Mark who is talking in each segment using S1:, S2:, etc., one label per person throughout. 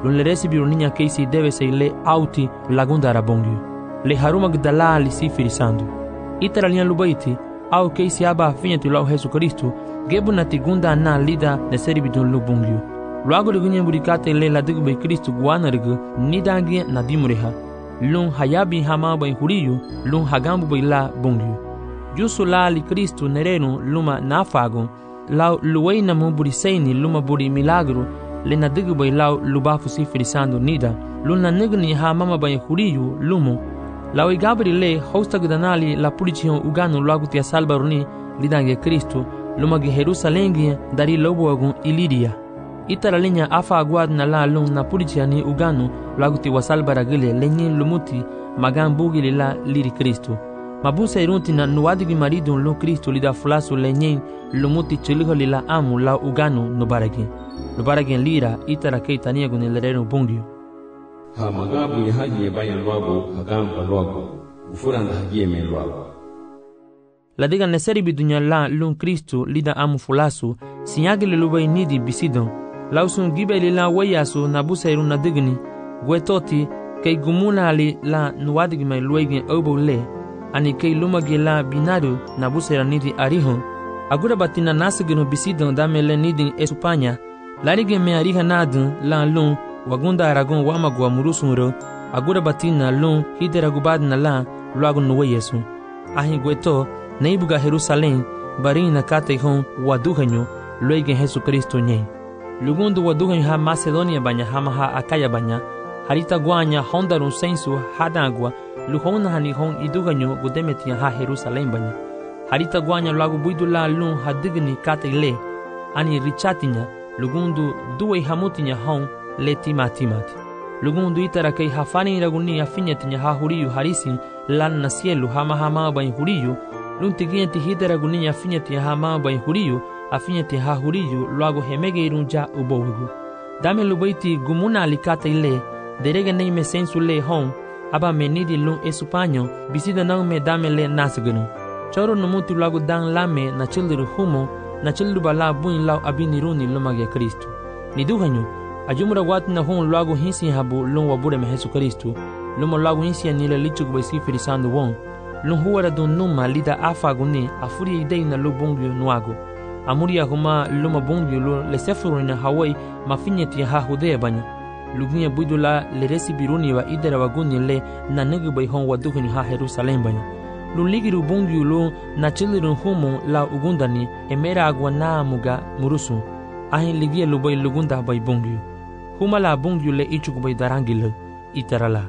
S1: lun le recibiu niña keisi deve sei le auti lagundara bongyu. Le haruma gdala li si firisandu. Itara linha lubaiti, au keisi aba finhatu lau Jesu Kristu, gebu na tigunda na lida ne seribidun lubungyu. Luago ligunya burikate le ladigu bai Kristu guana rigu, nidangi na dimureha. Lun hayabi hama bai huriyu, lun hagambu bai la bungyu. Jusu la li Kristu nerenu luma nafago, lau luwei na mu buriseini luma buri milagru, le na digu bai lau lubafu si firisando nida, lun na nigni ha mama bai huriyu lumu. Lau igabri le hosta gudanali la pulicion uganu luagu tia salbaruni lidange Kristu, luma gi Jerusalengi dari lobo agun Ilidia. Itara linya afa aguad na la lung na puliciani uganu luagu ti wasalbara gile lenyi lumuti magan bugili la liri Kristu. Mabusa irunti na nuadigi maridun lu Kristu lida fulasu lenyi lumuti chiliho lila amu la uganu nubaragi. Nubaragi lira itara keitania gunilere bungyu.
S2: Ha magabu ya haji ya bayan luago hagamba luago ufuranda haji me luago.
S1: La diga neseri bidunya la lun Kristu lida amu fulasu sinyagile lubai nidi bisidon. Lausun gibe lila wayasu nabusa irun na digni gwetoti kei gumuna ali la nuadigi mai luegin obo le ani kei lumagi la binadu nabusa ira nidi arihon. Agura batina nasigino bisidon damele nidi esupanya larige me ariha nadun la lun wagunda aragon wamagwa murusunro agura batina lun hideragubad na la luago nuwe yesu. Ahin gweto neibuga Jerusalem barin na kate hon waduhanyo luegen Jesu Kristo nye. Lugundu waduhanyo ha Macedonia banya hama ha Akaya banya harita guanya hondarun sensu hadagwa luhona hani hon iduhanyo gudemetia ha Jerusalem banya. Harita guanya luago buidula lun hadigni kate le ani richatinya lugundu duwe hamutinya hon le timati. Lugundu itara kei hafani iraguni afinyatinya ha huriyu harisi lan na sielu hama bain huriyu luntigienti hideraguni afinyatinya hama bain huriyu afinyati ha huriyu luago hemege irunja ubowegu. Dame lubaiti gumuna alikata ile derege neime sensu le hon aba menidi lun esupanyo bisida nang me dame le nasgunu. Choro numuti luago dang lame na childiru humo na childiru bala buin lau abiniruni lumage Kristu. Niduhanyo ajumura watu na hon luago hinsi habu lun wabure me Jesu Kristu lumo luago hinsi ya nile lichugu baisi firisando won lun huwara dun numa lida afaguni afuri idei na lu bungyo nuago amuri ya huma luma bungyo lu lesefuru na Hawaii mafinyeti ya hahudea banya lugunya buidula le resi biruni wa idera waguni le na negu bai hon waduhuni ha Jerusalem banya lu ligiru bungyo lu na chiliru humo la ugundani emera agwa na amuga murusu ahin ligia lubai lugunda bai bungyo humala bungyu le ichukubai darangil itarala.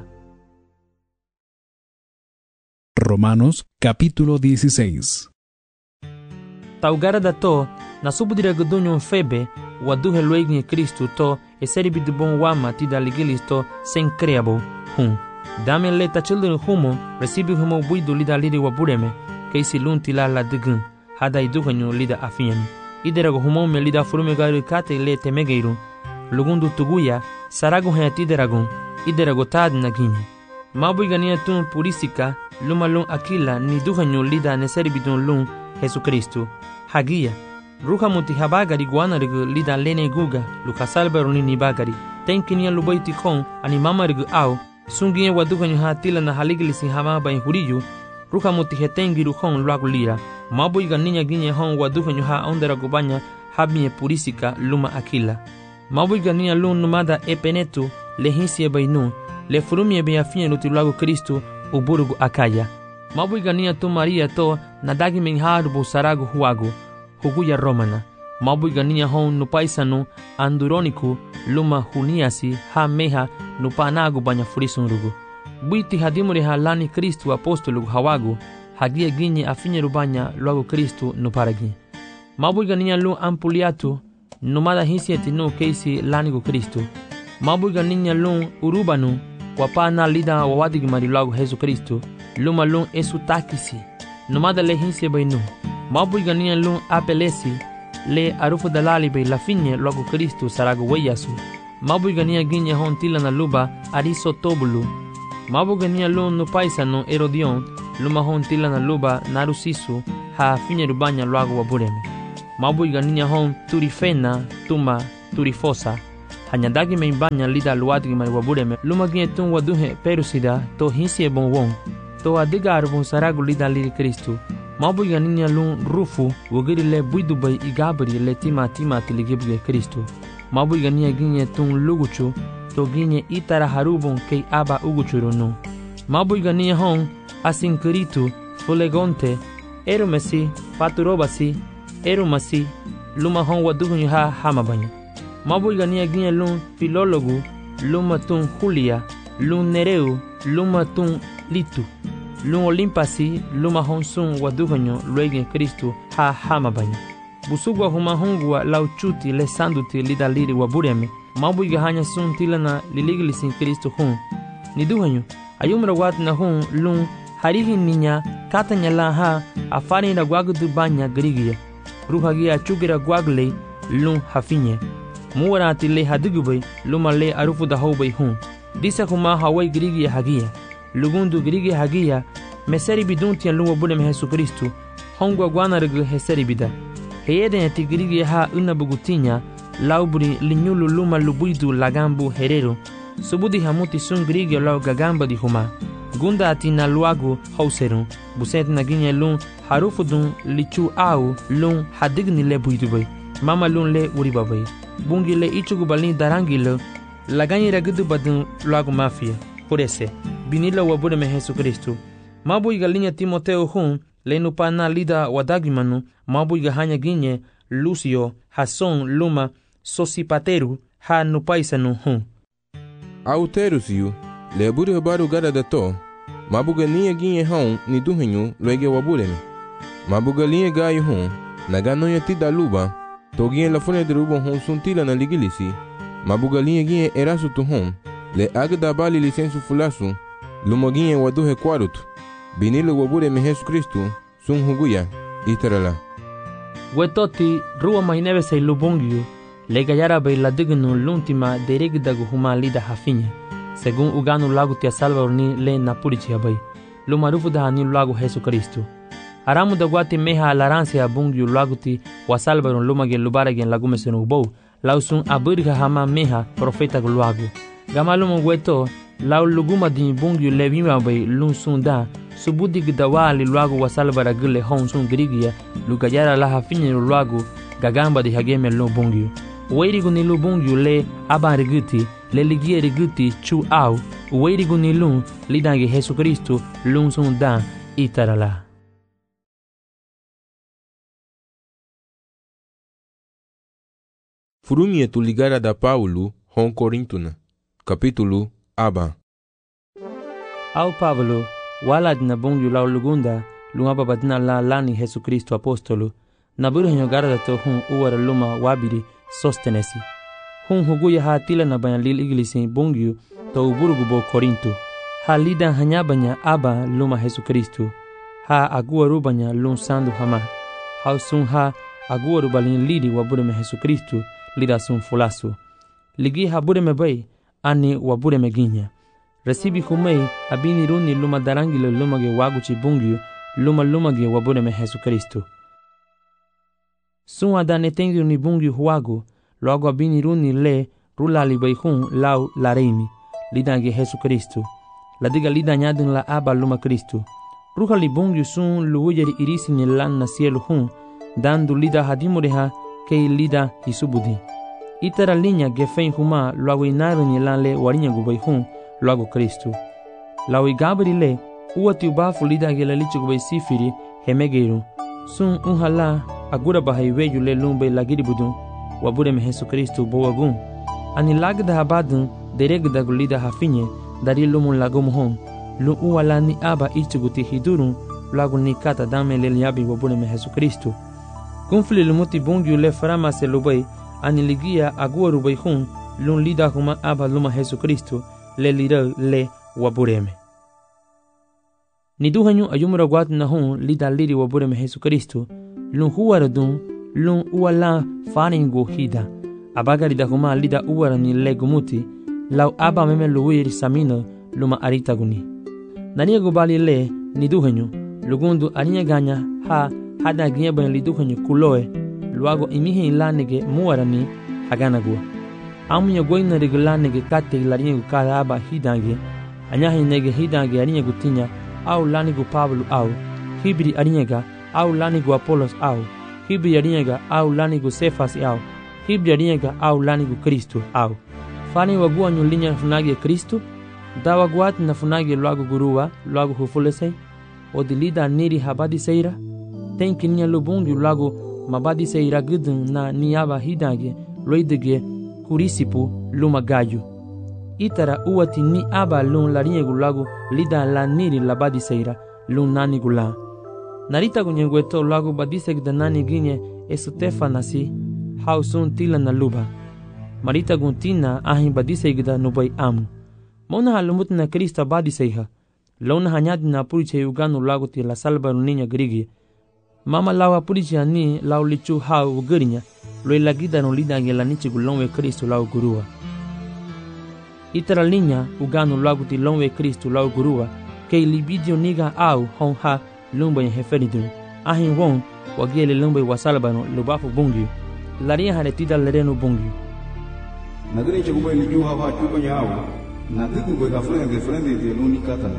S3: Romanos capítulo 16.
S1: Taugara da to na subudira gudunyo febe waduhe luegni Kristu to eseribidu bon wama tida ligilis to sen creabo dame le tachildun humo recibi humo buidu lida lidi wabureme keisi lunti la digun hada iduhanyo lida afinyami iderago humo me lida furume gari kate le temegeiru lugundu tuguya sarago hayati iderago tad nagini mabu igania tun purisika luma lun akila ni duhanyo lida neseribidun lun Jesu Kristu hagia ruha muti habagari guanarigu lida lene guga lukasalbaruni ni bagari tenkinia lubaiti kon ani mamarigu au sungia waduhanyo hatila na haligilisi hama bain huriyu ruha muti hetengiru kon luagu lira mabu igania ginya hon waduhanyo ha onderago banya habie purisika luma akila mabu igania lun numada epenetu le hinsie bainu le furumie be afia lutilago Kristu uburugu Akaya mabu igania tu Maria to nadagi menharubu saragu huagu huguya Romana mabu igania hon nupaisanu anduroniku luma huniasi ha meha nupanagu banya furisunrugu buiti hadimuri halani Kristu apostolu hawagu hagia ginye afinye rubanya luago Kristu nuparagi mabu igania lu ampuliatu numada hinsieti no keisi lanigo Kristu mabu igania lu urubanu wapana lida wawadigi marilago Jesu Kristu luma lu esu takisi numada le hinsie bainu mabu igania lu apelesi le arufu dalali be lafinye luago Kristu sarago weyasu mabu igania ginye hon tila na luba ariso tobulu mabu igania lu nupaisano Herodion luma hon tila na luba narusisu ha finye rubanya luago wabureme mabu igania hon turifena tuma turifosa hanyadagi me imbanya lida luadigi mani wabureme luma ginye tun waduhe perusida to hinsi e bon won to adiga arbon saragu lida liri Kristu mabu ganinya lun rufu wogiri le buidu bay igabri le tima tiligibge Kristu mabu ganinya ginye tun luguchu to ginye itara harubon kei aba uguchurunu mabu ganinya hon asinkiritu fulegonte erumesi paturobasi erumasi luma hon wadugunyu ha hamabanyu mabu ganinya ginye lun filologu luma tun Julia lun Nereu luma tun Litu lun Olimpasi luma hon sun wadugunyu luegen Kristu ha hamabanyu busugwa huma hongwa lauchuti le sanduti lidaliri wabureme mabu igahanya sun tilana liligilisin Kristu hun niduhanyu ayumra watna hun lun harihi ninya katanya laha afani na gwagudu banya grigia ruhagia chugira gwagle lun hafinye muwarati le hadugubay luma le arufu da hobay hun disa huma hawai grigia hagia lugundu grigia hagia meseri biduntia lun wabureme Yesu Kristu hongwa gwanargu heseri bida heyeden tigrigia ha unabugutinya laubri linyulu luma lubuidu lagambu herero subudi hamuti sun grigio lau gagamba di huma gunda atina luagu hauserun buset naginye lun harufudun lichu au lun hadigni le buidubay mama lun le uribabay bungi le ichugu balin darangilo laganye ragudu badun luagu mafia horese binilo wabureme Yesu Kristu mabu igalinya Timoteo hun lenu pana lida wadagimanu mabu igahanya ginye Lucio Hason luma Sosipateru ha nupaisanu hun
S4: Auterusiu leburi baru gada dato mabuga niya ginye hon ni duhenyu luege wabureme mabuga linye gayu hun nagano yati daluba to ginye la fune de rubon hun suntila na ligilisi mabuga linye ginye erasu tu hun le agda bali lisensu fulasu lumo ginye waduhe kwarutu binilo wabureme Yesu Kristu sun huguya itarala
S1: wetoti ruwa mahinebe say lubongyu lega yarabe la dignu l'ultima deregdagu huma lida hafinye según uganu lagu tia salvador ni le napurichi abai lo marufu da ni lagu Yesu Kristu aramu da guati meha alaranse abungyu lagu ti wa salvador lo mage lubara gen lagu mesenu bo lausun abirga hama meha profeta lagu gamalumo weto lau luguma di bungyu levima bai lunsun da subudi gdawali lagu wa salvador gile hon sun grigia lugayara la hafinye lagu gagamba di hageme lo bungyu Weirigu nilu bungyu le abariguti le ligie riguti chu au weirigu nilu lidange Yesu Kristu lunsun da itarala.
S4: Furumie tu ligara da Paulo hon Corintuna capítulo aba
S1: Au Pablo walad na bungyu lau lugunda lungaba badna la lani Yesu Kristu apostolo na burhanyo garda to hun uwara luma wabiri sostenesi hun huguya ha tila na banya lil iglisi bungyu to uburugu bo Korinto ha lida hanyabanya aba luma Yesu Kristu ha aguaru banya lun sandu hama ha sun ha aguaru balin lidi wabureme Yesu Kristu lida sun fulasu ligi ha bureme bay ani wabureme ginya resibi humei abini runi luma darangilo luma ge waguchi bungyu luma ge wabureme Yesu Kristu sun adane tengi ni bungyu huagu logo abini runi le rulali bayhun lau lareimi lidange Yesu Kristu ladiga lida nyadin la aba luma Kristu ruhali bungyu sun luujeri irisi ni lan na cielo hun dandu lida hadimureha kei lida hisubudi itara linya gefein huma logo inaru ni lan le warinya gubayhun logo Kristu lau igabri le uati ubafu lida gelalichu gubay sifiri hemegeiru sun unhala agura bahai weju le lumbe lagiri budun wabureme Yesu Kristu bowagun ani lagda habadun deregda gulida hafinye dari lumun lagum hon lu uwala ni aba ichuguti hidurun lagu ni kata dame le liabi wabureme Yesu Kristu kunfli lumuti bungyu le farama se lubay ani ligia agua rubay hun lun lida huma aba luma Yesu Kristu le lida le wabureme niduhanyu ayumura gwat na hun lida liri wabureme Yesu Kristu lun huwaradun lun uwala faringo hida abagari da huma lida uwara ni legumuti lau aba meme luwiri samino luma aritaguni nania gubali le niduhanyu lugundu arinya ganya ha hada gieba liduhanyu kuloe luago imihe ilanege muwarani haganagua amu ya goina regula nege kate larinye gu kada aba hidange anyahi nege hidange arinye gu tinya au lani gu Pablo au hibri arinyega au lani gu Apolos au hibri arinyega au lani gu Sefas au hibri arinyega au lani gu Kristo au fani wagua nyulinya funage Kristo da waguat na funage luagu guruwa luagu hufulesei odilida niri habadi seira tenkinya lubungi luagu mabadi seira gudun na niaba hidange loidege kurisipu luma gayu itara uwati ni aba lun larinye gulagu lida la niri labadi seira lun nani gula narita gunyengweto lagu badisek da nani ginye esutefa nasi hausun tila na luba marita guntina ahin badisek da nubai amu mona halumut na Krista badiseiha lona hanyadi na puriche uganu lagu ti la salba niña grigi mama lawa puriche ni lau lichu hau ugarinya loi lagida no lida ngela nichi gulonwe Kristo lau gurua itara linya uganu lagu ti lonwe Kristo lau gurua kei libidio niga au hon ha lumba heferidun ahin won wagele lumba wasalbano lubafu bungi laria haretida lereno bungi
S5: nagani chagubay liju hawa chubanya au nadiku go gafrende frende de luni katale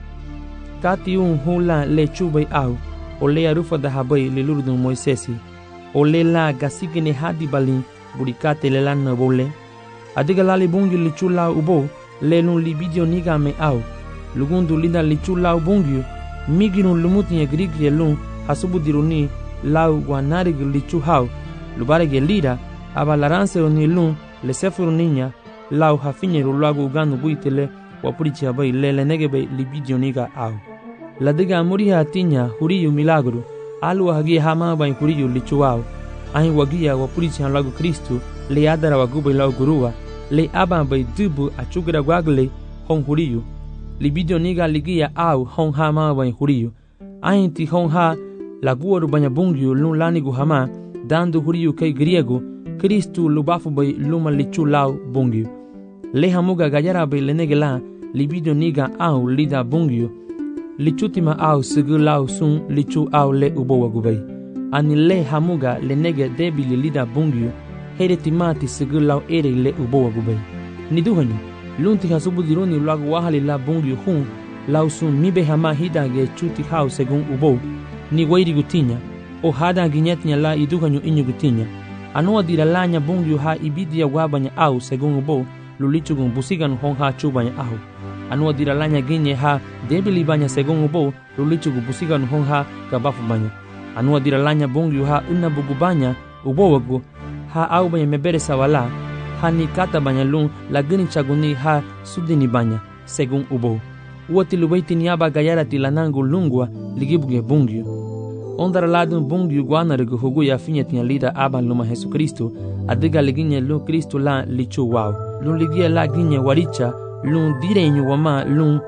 S1: kati un hula le chubay au o le arufa da habai le lurdun Moisesi o le la gasigene hadi balin burikate le lan bole adiga lali bungi le chula ubo le lun libidio niga me au lugundu linda le chula ubungi miginu lumuti ya grigi lun hasubu diruni lau wanarig le chuhau lubare ge lira abalaranse oni lun le sefuru niña lau hafinye rulagu uganu buitele wapurichi abai le negebe libidio niga au la diga muriha tinya huriyu milagro alu hagi hama bai huriyu lichuau ahi wagia wapurichi lagu Kristo le adara wagubai lau gurua le aba bai dubu achugra gwagle hon huriyu libidio niga ligia au hon hama bai huriyu ahi ti hon ha laguaru banya bungiu lun lani gu hama dandu huriyu kai griego Kristo lubafu bai luma lichu lau bungiu le hamuga gajara bai lenegela libidio niga au lida bungiu lichutima au sigu lau sun lichu au le ubo wagubai ani le hamuga le nege debili lida bungiu here timati sigu lau ere le ubo wagubai niduhanyu lunti hasubu diruni lagu wahali la bungiu hun lau sun mibe hama hidage chuti hau segun ubo ni wairi gutinya o hada ginyetnya la iduhanyu inyu gutinya anua dira lanya bungiu ha ibidia wabanya au segun ubo lulichugun busigan hon ha chubanya au anua dira lanya ginye ha debili banya segun ubo lulichugu busigan hon ha gabafu banya anua dira lanya bungiu ha una bugu banya ubo wagu ha au banya mebere sawala ha ni kata banya lun lagini chaguni ha sudini banya segun ubo uoti lubaiti niaba gayara tilanangu lungwa ligibuge bungiu ondara ladun bungiu guanarigu hugu ya finye tinya lida aban luma Jesu Kristo adiga liginye lu Kristo la lichu wow lun ligia la ginye waricha lun direnyu wama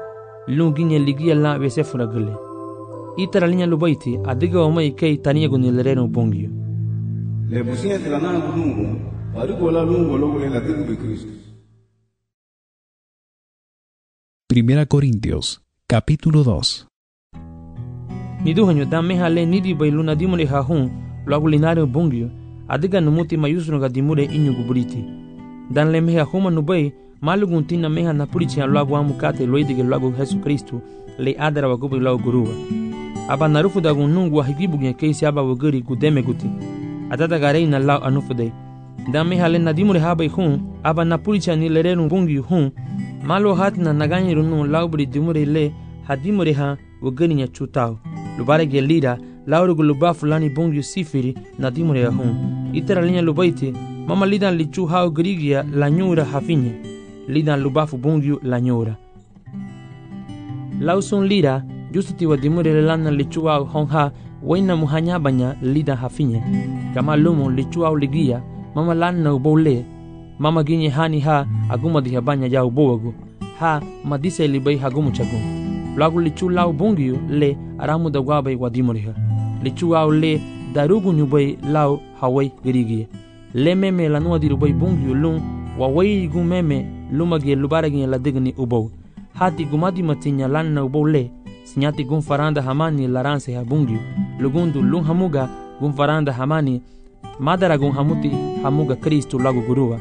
S1: lun ginye ligia la vesefura gule itara linya lubaiti adiga wama ikei taniya gunilereno bungiu
S5: le businya tilanangu lungu adigo la lungu logule la tigu Kristo.
S3: Primera Corintios, capítulo 2.
S1: Niduhanyo dame hale nidi bai luna dimure ha hun lagu linare bungyo adiga numuti mayusno ga dimure inyu guburiti dan le meha huma nubai malugun tina meha na purichi lagu amukate loidige lagu Jesu Kristo le adara wa gubu lagu guruwa aba narufu da gunungu higibu gen keisi aba waguri gudeme guti adada garei na lau anufude dame hale na dimure ha bai hun aba na purichi ni lerenu bungyo hun malo hatna naganye runu laubri dimure le hadimure ha wagani nya chutao lubare gelida lauru luba fulani bungyu sifiri na dimure ya hun itara linya lubaiti mama lidan lichu hau grigia la nyura hafinye lidan lubafu bungyu la nyura lausun lira justuti wa dimure lana lichu hau honha waina muhanya banya lidan hafinye kama lumu lichu hau ligia mama lana ubole mama ginye hani ha aguma diha banya ya ubowagu ha madise libai hagumu chagu lagu lichu lau bungiu le aramu da gwabai wadimuriha lichu au le darugu nyubai lau hawai girigi le meme la nuwa dirubai bungiu lun wawai gu meme lumage lubaragi la digni ubo hati gumadi matinya lanna ubo le sinyati gun faranda hamani laranse ha bungiu lugundu lun hamuga gun faranda hamani madara gun hamuti hamuga Kristo lagu guruwa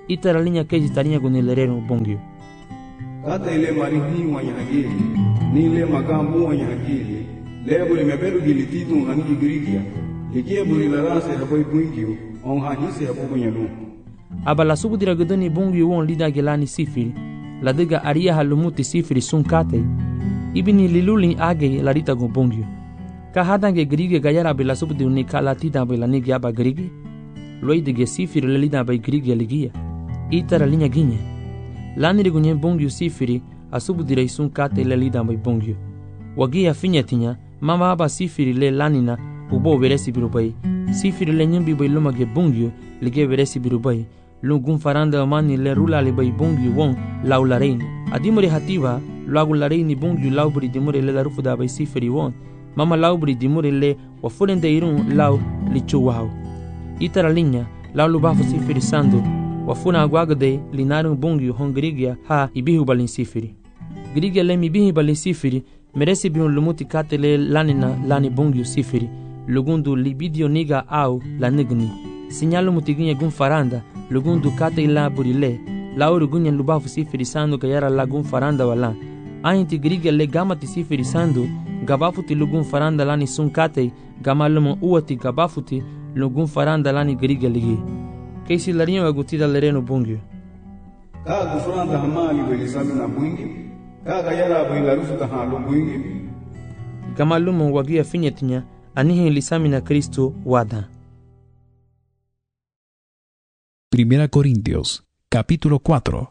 S1: itara linya keji tarinya gunilerero bongyo.
S5: Kata ile marihi wanya hagili, ni ile makambu wanya hagili, lebo ile meberu gili titu hangi girigia, likie buri larase haboi bungyo, on hahise habu bunyalu.
S1: Aba la subu dira gudani bongyo won lida gelani sifiri, la diga aria halumuti sifiri sunkate, ibini liluli age la rita go bongyo. Ka hadange grige gayara be la subu di unika la tida be la nigi aba grige, loi dige sifiri le lida be grige ligia, itara linya ginye. Lani rigunye bongyo sifiri asubu direi sun kate le lida bai bongyo. Wagia finyatinya mama aba sifiri le lanina ubo veresi birubai. Sifiri le nyimbi bai luma ge bongyo lige veresi birubai. Lungun faranda mani le rula le bai bongyo won lau la reini. Adimore hativa lagu la reini bongyo laubri dimore le la rufu da bai sifiri won. Mama laubri dimore le wafurende irun lau lichu wao. Itara linya lau lubafu sifiri sando. Wafuna aguagade linarum bongyo hon Grigia ha ibihu balin sifiri. Grigia lem ibihi balin sifiri meresi biun lumuti katele lanina lani bongyo sifiri. Lugundu libidio niga au la nigni. Sinyalu mutiginye gun faranda lugundu kate la burile. Lauru gunye lubafu sifiri sando kayara la gun faranda wala. Ainti Grigia le gamati sifiri sando gabafuti lugun faranda lani sun kate gamalumo uati gabafuti lugun faranda lani Grigia ligi. Keisi larinha agutida lereno bongyo.
S5: Ka gufranda hamali belisami na bwingi. Ka gayara bwilarufu tahalo bwingi.
S1: Gamalumo wagia finyetinya anihe lisami na Cristo wada.
S3: 1 Corintios, capítulo 4.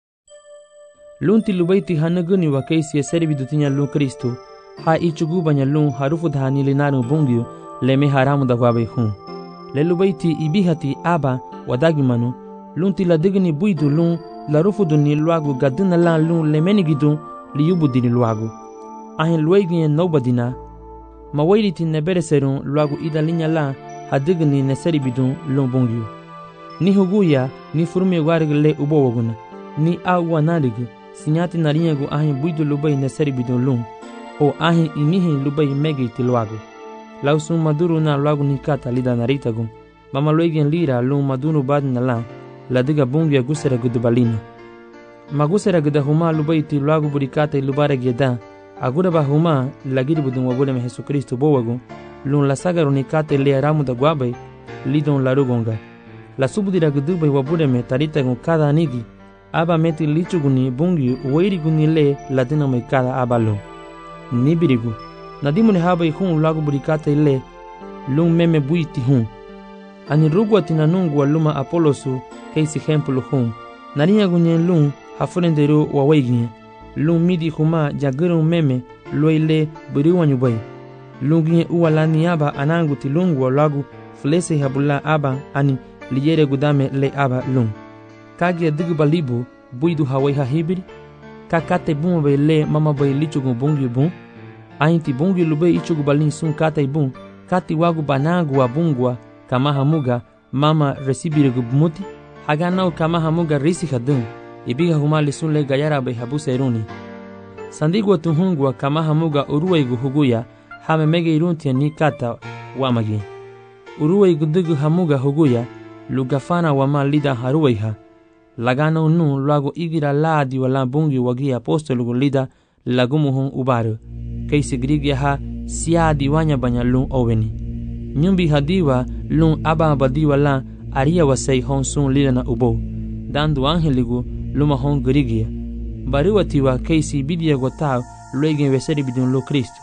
S1: Lunti lubaiti hanaguni wa keisi serbi dutinya lu Cristo. Ha ichugu banya lu harufu dhani linaro bongyo leme haramu da wabe hun. Le lubaiti ibihati aba wadagimanu lunti la digni buidu lun la rufudu ni luagu gadina la lun lemenigidu li yubu dini luagu ahin luegi nobadina mawairiti nebereserun luagu ida linya la hadigni neseri bidun lun bongyu ni huguya ni furmi warig le ubo waguna ni awa narig sinyati nariyagu ahin buidu lubai neseri bidun lun o ahin inihi lubai megiti luagu lausun maduru na luagu nikata lida naritagu mama luegen lira lun madunu badna la diga bongya gusera gudubalina. Magusera guda huma lubaiti luagu burikata ilubare geda. Agura ba huma lagiri budun wabule me Jesu Kristo bowagu. Lun la saga runikata le aramu da guabai lidon la rugonga. La subudira gudubai wabule me tarita gun kada anigi. Aba meti lichuguni bongyu wairi guni le la dina mai kada abalo. Nibirigu. Nadimune habai hun luagu burikata ile lun meme buiti hun. Ani rugwa tina nungu wa luma Apolosu keisi hempulu hun. Narinya gunyen lun hafurendero wa waiginye. Lun midi huma jagiru meme loile buriwa nyubai. Lun ginye uwa lani aba anangu ti lungu wa lagu flese habula aba ani liyere gudame le aba lun. Kagia digu balibu buidu hawai hahibiri. Kakate bun bai le mama bai lichugu bungi bun. Ainti bungi lubai ichugu balin sun kate bun. Kati wagu banagu wa bungwa kama hamuga mama resibire gubmuti haganau kama hamuga risi hadun ibiga humali sunle gayara bai habu seruni sandigwa tuhungwa kama hamuga uruwaigu huguya hame mege iruntia ni kata wamagi uruwaigu digu hamuga huguya lugafana wama lida haruwaiha lagana unu luago igira laadi wala bungi wagi apostolugu lida lagumuhun ubaru keisi grigia ha siadi wanya banya lun oweni nyumbi hadiwa lun aba badiwa la aria wasai hon sun lilana ubo dandu angeligu luma hon grigia bariwatiwa keisi bidia gotao luegen weseri bidun lo Kristo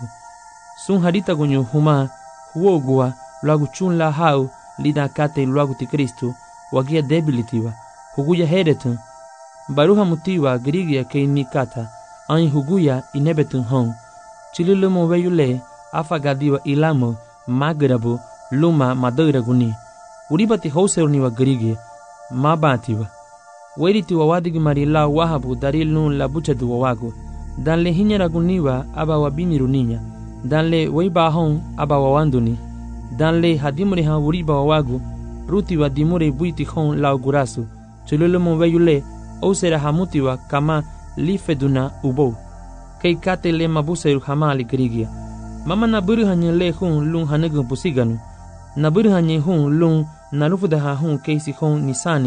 S1: sun harita gunyu huma huogua luagu chun la hau lida kate luagu ti Kristo wagia debilitiwa huguya heretun baruha mutiwa grigia kei nikata ai huguya inebetun hon chililumo weyule afagadiwa ilamo magrabu luma madoira guni uribati hauseruni wa grigia mabatiwa weriti wa wadigi marila wahabu darilun la buchadu wawagu danle hinyara guniwa aba wabini runinya danle weiba hon aba wawanduni danle hadimure ha uriba wawagu ruti wa dimure buiti hon la gurasu chululumo weyule ausera hamutiwa kama lifeduna ubo kei kate le mabuseru hamali grigia mama naburu hanye le hun lun hanagu pusiganu naburu hanye hun lun narufuda ha hun keisi hun nisanigu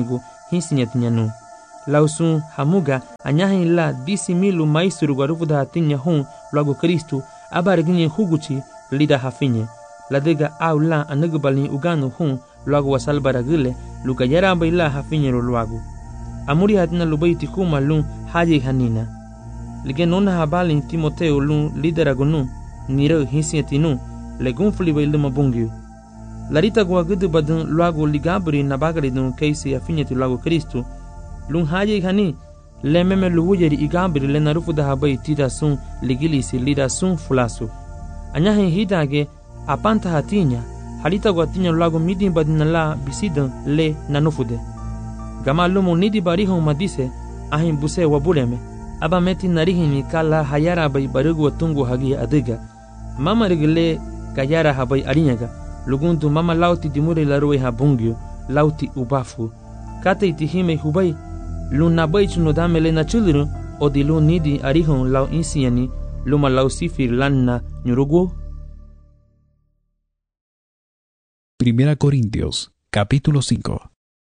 S1: hinsinya tinyanu. Lausun hamuga anyahin la 10,000 maestro guarufuda tinya hun luago Kristo abarginye huguchi lida hafinye. Ladega au la anagbalin ugano hun luago wasalbaragile luka yara baila hafinye luago. Amuri hatina lubaiti kuma lun haji hanina. Lige nona habalin Timoteo lun lideragonu niro hinsinya tinu legun flibail mabungyu. Larita guagudu badun luago ligabri nabagari dun keisi hafinye tu luago Kristo. Lung haji hani le meme luwujeri igambiri le narufu da habai tida sun ligilisi lida sun fulasu. Anyahin hidage apanta hatinya halita guatinya lago midin badina la bisidan le nanufude. Gama lumu nidi barihon madise ahin buse wabuleme aba meti narihini kala hayara bai barugu watungu hagi adiga. Mama rigile gayara habai arinyaga lugundu mama lauti dimure laruwe habungyo lauti ubafu. Kate itihime hubai lun nabai chuno damele na chuluru o di lun nidi arihon lau insiani luma lau sifir lanna nyurugu.
S3: Primera Corintios, capítulo 5.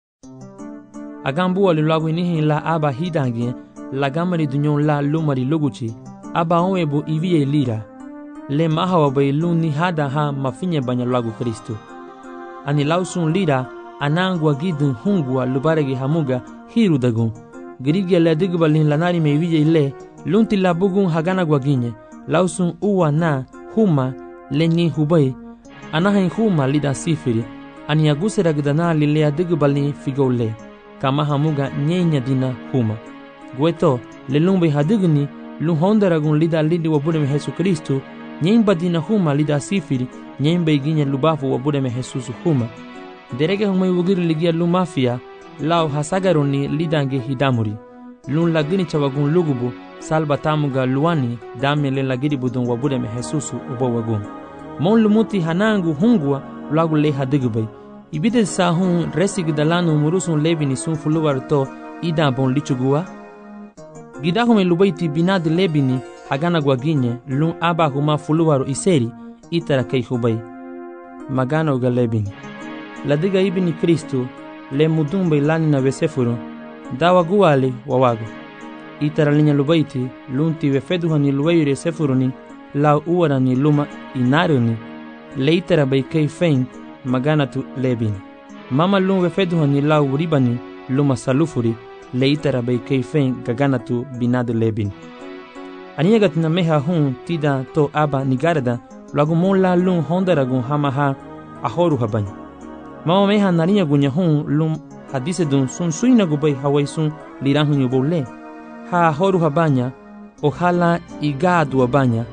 S1: Agambu alu lagu inihin la aba hidangie la gamari dunyon la lumari luguchi aba onwebu ivie lira le mahawa bai lun ni hada ha mafinye banya lagu Kristo. Ani lau sun lira anangwa gidun hungwa lubaregi hamuga hiru dagun. Girigia le digbalin lanari me vije le lunti la bugun hagana gwaginye lausun uwa na huma lenyi hubai anahin huma lida sifiri ani agusera gdana lilea digbalin figole kama hamuga nyenya dina huma gweto le lumbe hadigni lun hondaragun lida lidi wabudeme Yesu Kristo nyemba dina huma lida sifiri nyembe iginye lubafu wabudeme Jesus huma derege huma yugiri ligia lumafia lao hasagaroni lidange hidamuri lun lagini chawagun lugubu salba tamuga luani damele lagiri budun wabudeme Jesusu ubo wagun mon lumuti hanangu hungwa lagu le hadigbai ibide sahun resig dalanu murusun lebini sun fuluwar to ida bon lichugua gidahume lubaiti binad lebini hagana gwaginye lun aba huma fuluwaro iseri itara kei hubai magana uga lebini ladiga ibini Kristo le mudumbe lani na vesefuru dawa guale wawago itara linya lubaiti lunti vefeduhani luwayure sefuruni lau uwarani luma inaruni le itara bai kei fein magana tu lebini mama lun vefeduhani lau ribani luma salufuri le itara bai kei fein gagana tu binadu lebini aniyagat na meha hun tida to aba nigarada lagu mon la lun hondaragun hamaha ahoru habani mama meha narinya gunya hun lum hadise dun sun suina gubai hawai sun lirahun yubole ha horu habanya o hala igadu wabanya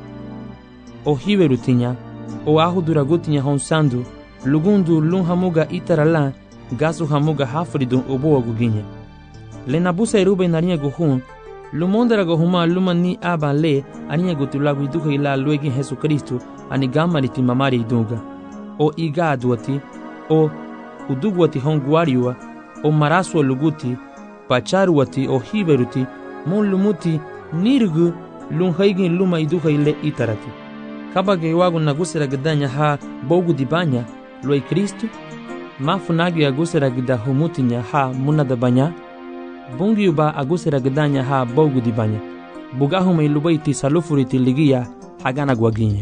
S1: o hiwerutinya o ahu duragutinya hon sandu lugundu lun hamuga itarala gasu hamuga hafridun obo waguginya le nabusa irube narinya guhun lumondara gohuma lumani aba le aninya gutulagu iduka ila luegi Yesu Kristo ani gamariti mamari idunga o igadu wati o udugwati honguariwa o maraswa luguti pacharuwati o hiberuti mon lumuti nirgu lun haigin luma iduha ile itarati kabage wagu nagusera gdanya ha bogu dibanya loi Kristo mafunagi agusera gda humutinya ha munada banya bungi ba agusera gdanya ha bogu dibanya bugahu ilubaiti salufuriti ligia hagana gwaginya.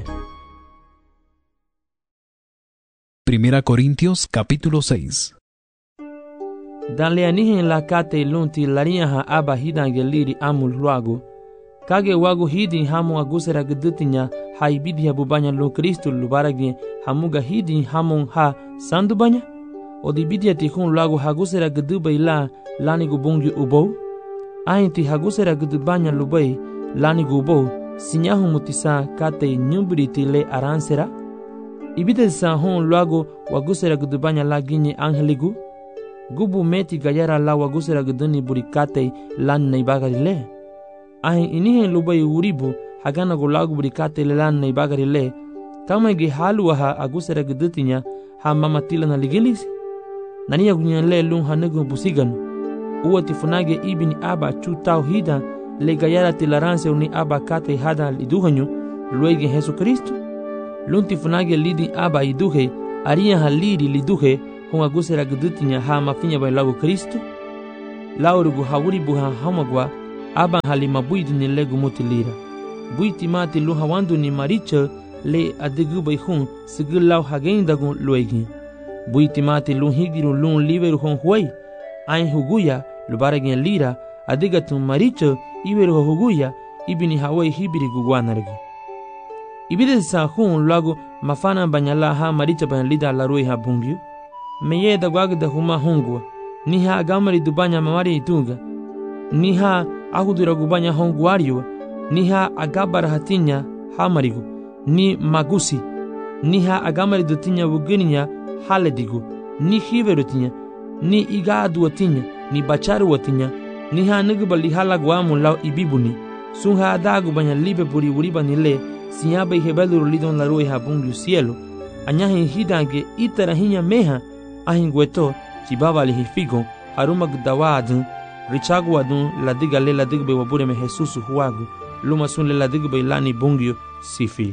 S3: Primera Corintios capítulo 6.
S1: Dale anihin la kate lunti laria ha aba hidange liri amul luago kage wagu hidin hamu agusera gdutinya ha ibidi bubanya lo Kristo lubaragi hamuga hidin hamun ha sandu banya odibidi tikun luago hagusera gdubai la lani gubungi ubo ainti hagusera gdubanya lubai lani gubo sinyahu mutisa kate nyubriti le aransera ibide sa hon luago wagusera gdubanya la ginye angeligu gubu meti gayara la wagusera gduni burikate lan naibagari le ahi inihe lubai uribu hagana go lagu burikate le lan naibagari le kama ge halu ha agusera gdutinya ha mamatila na ligilis naniya gunyan le lun hanugo busigan uwati funage ibini aba chu tauhida le gayara tilaranse uni aba kate hada liduhanyu luege Yesu Kristo lunti funage lidi aba iduhe aria halidi liduhe hon agusera gdutinya ha mafinya bai lagu Kristo laurugu hawuri buha hamagwa aba halima buidu ni legu muti lira. Buiti mati lu hawandu ni maricha le adigu bai hun sigil lau hagendagu luegi. Buiti mati lu higiru lu liveru hon huai. Ain huguya lu baragin lira adigatu maricha iveru huguya ibini hawai hibiri guguanargu. Ibide sa hun lagu mafana banyala ha maricha ban lida larui ha bungyu. Meye da gwagda huma hungwa. Niha agamari dubanya mamari itunga. Niha ahudura gubanya honguario. Niha agabara hatinya hamarigu. Ni magusi. Niha agamari dutinya wugininya haledigu. Ni hiverutinya. Ni igadu watinya. Ni bacharu watinya. Niha nigubali halagwamu lau ibibuni. Sunha adagu banya libe buri uriba nile. Sinyaba ihebeluru lidon larui ha bungu cielo. Anyahin hidange itarahinya meha. Ahingweto chibaba lihifigo haruma gdawadun richaguadun ladigale ladigbe wabureme Jesus huagu luma sunle ladigbe lani bungyo sifi.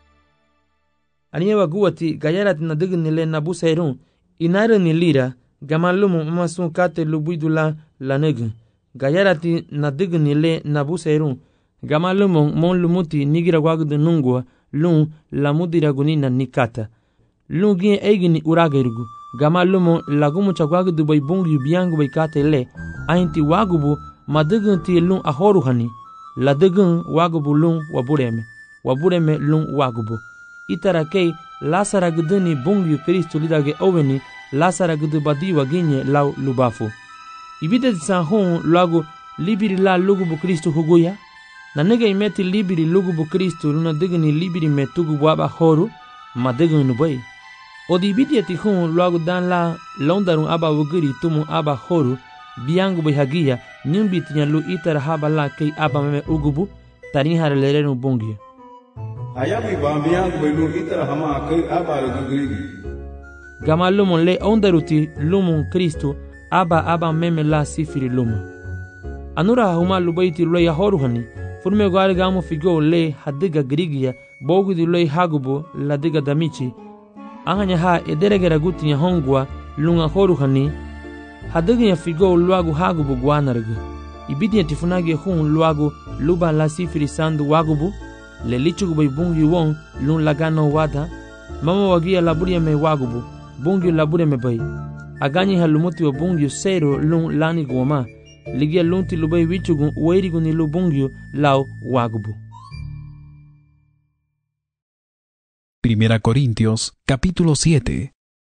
S1: Aniyewa guwati gayarat na dignile na busairun inare ni lira gamalumu masun kate lubuidula lanegu gayarati na dignile na busairun gamalumu mon lumuti nigira wagdu nungwa lun lamudira gunina nikata lun gien eigini uragerugu gamalumu lagumu chagwagdu bai bungi biangu bai kate le ainti wagubu madigun ti lun ahoruhani ladigun wagubu lun wabureme lun wagubu itara kei lasara gduni bungi Kristo lidage oveni lasara gdu badiwa ginye lau lubafu ibide san hon lagu libiri la lugubu Kristo huguya na nega imeti libiri lugubu Kristo luna digni libiri metugu waba horu madigun nubai odi ibidi ati hon lagu dan la londarun aba wugiri tumu aba horu biangu bai hagia nyumbi tinya lu itara haba la kei aba meme ugubu tani hare lerenu bungi
S5: ayabi bambiangu bai lu itara hama kei aba rugugiri
S1: gama lumun le ondaruti lumun Kristo aba meme la sifiri lumu anura huma lubaiti lo ya horuhani furme gwari gamu figo le hadiga grigia bogudi lo hagubu ladiga damichi ahanya ha ederegera gutinya hongwa lunga horuhani hadiga ya figo luagu hagubu gwanargu ibidi ya tifunage hun luagu luba la sifiri sandu wagubu le lichugu bai bungi won lun lagano wada mama wagia laburia me wagubu bungi laburia me bai aganyi halumuti wa bungi sero lun lani goma ligia lunti lubai wichugu uwairigu ni lu bungi lau wagubu.
S3: Primera Corintios, capítulo 7.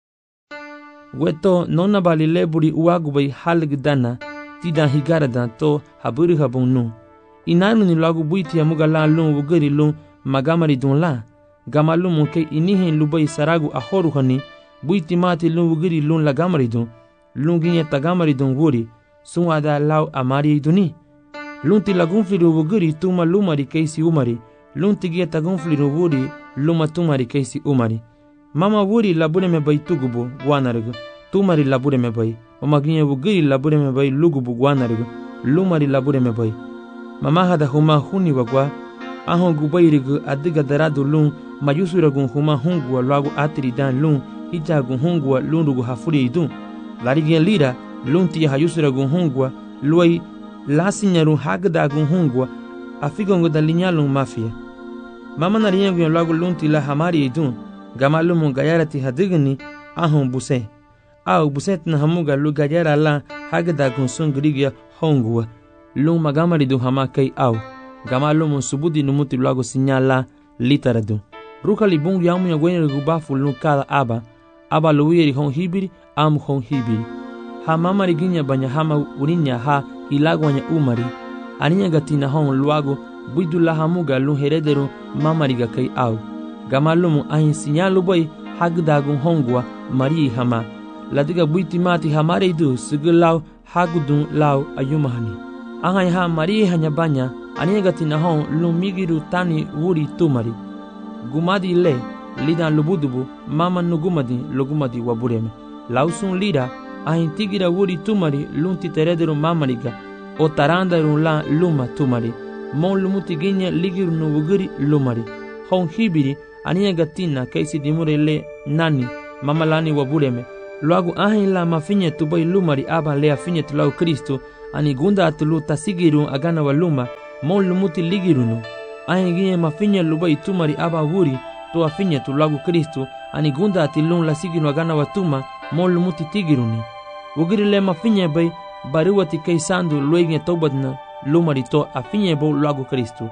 S1: Weto nona bali leburi uagubai halgdana tida higarada to haburi habunu. Inanu ni lagu buiti ya muga la lun wugari lun magamari dun la. Gamalu muke inihin lubai saragu ahoruhani buiti mati lun wugari lun lagamari dun. Lun ginye tagamari dun wuri sun ada lau amari duni. Lunti lagunfliru wugari tuma lumari keisi umari. Lunti gie tagunfliru wuri luma tumari keisi umari. Mama wuri labure me bai tugubu guanargu. Tumari labure me bai. Mama ginye wugari labure me bai lugubu guanargu. Lumari labure me bai. Mama hada huma huni wagwa. Ahon gubairigu adiga daradu lun mayusuragun huma hungwa lagu atiri dan lun hijagun hungwa lun rugu hafuri idun. Larigien lira lunti hayusuragun hungwa luai lasinyaru hagdagun hungwa afigongo dalinyalun mafia. Mama nariyengu lagu lunti la hamari idun gamalumun gayarati hadigni ahon buse. Au buset na hamuga lu gayara la hagdagun sungrigia hongwa. Lung magamari du hama kei au gamalumun subudi numuti lagu sinyala litaradu. Ruka li bungu yamu ya gwenye gubafu lung kala aba luwiri hon hibiri amu hon hibiri. Ha mama riginya banya hama urinya ha ilagu wanya umari. Aninya gatina hon luagu buidu la hamuga lung herederu mama riga kei au. Gamalumun ahin sinyalu boy hagdagun hongwa marii hama. Ladiga buiti mati hamare du sigilau hagudun lau ayumahani. Angai ha marii hanya banya aninya gatina hon lumigiru tani wuri tumari. Gumadi le lidan lubudubu mama nugumadi lugumadi wabureme. Lausun lira ahin tigira wuri tumari lunti terederu mamariga o tarandaru la luma tumari. Mon lumuti ginye ligiru nuwugiri lumari. Hon hibiri aninya gatina kaisi dimure le nani mama lani wabureme. Luagu ahin la mafinye tubai lumari aba le afinye tulau Kristo ani gunda atulu tasigiru agana waluma mon lumuti ligirunu ahi ginye mafinya luba itumari aba wuri to afinya tu lagu Kristu ani gunda atilun la siginu agana watuma mon lumuti tigiruni wugiri le mafinya bay baruwati kay sandu luege tobatna lumari to afinya bo lagu Kristu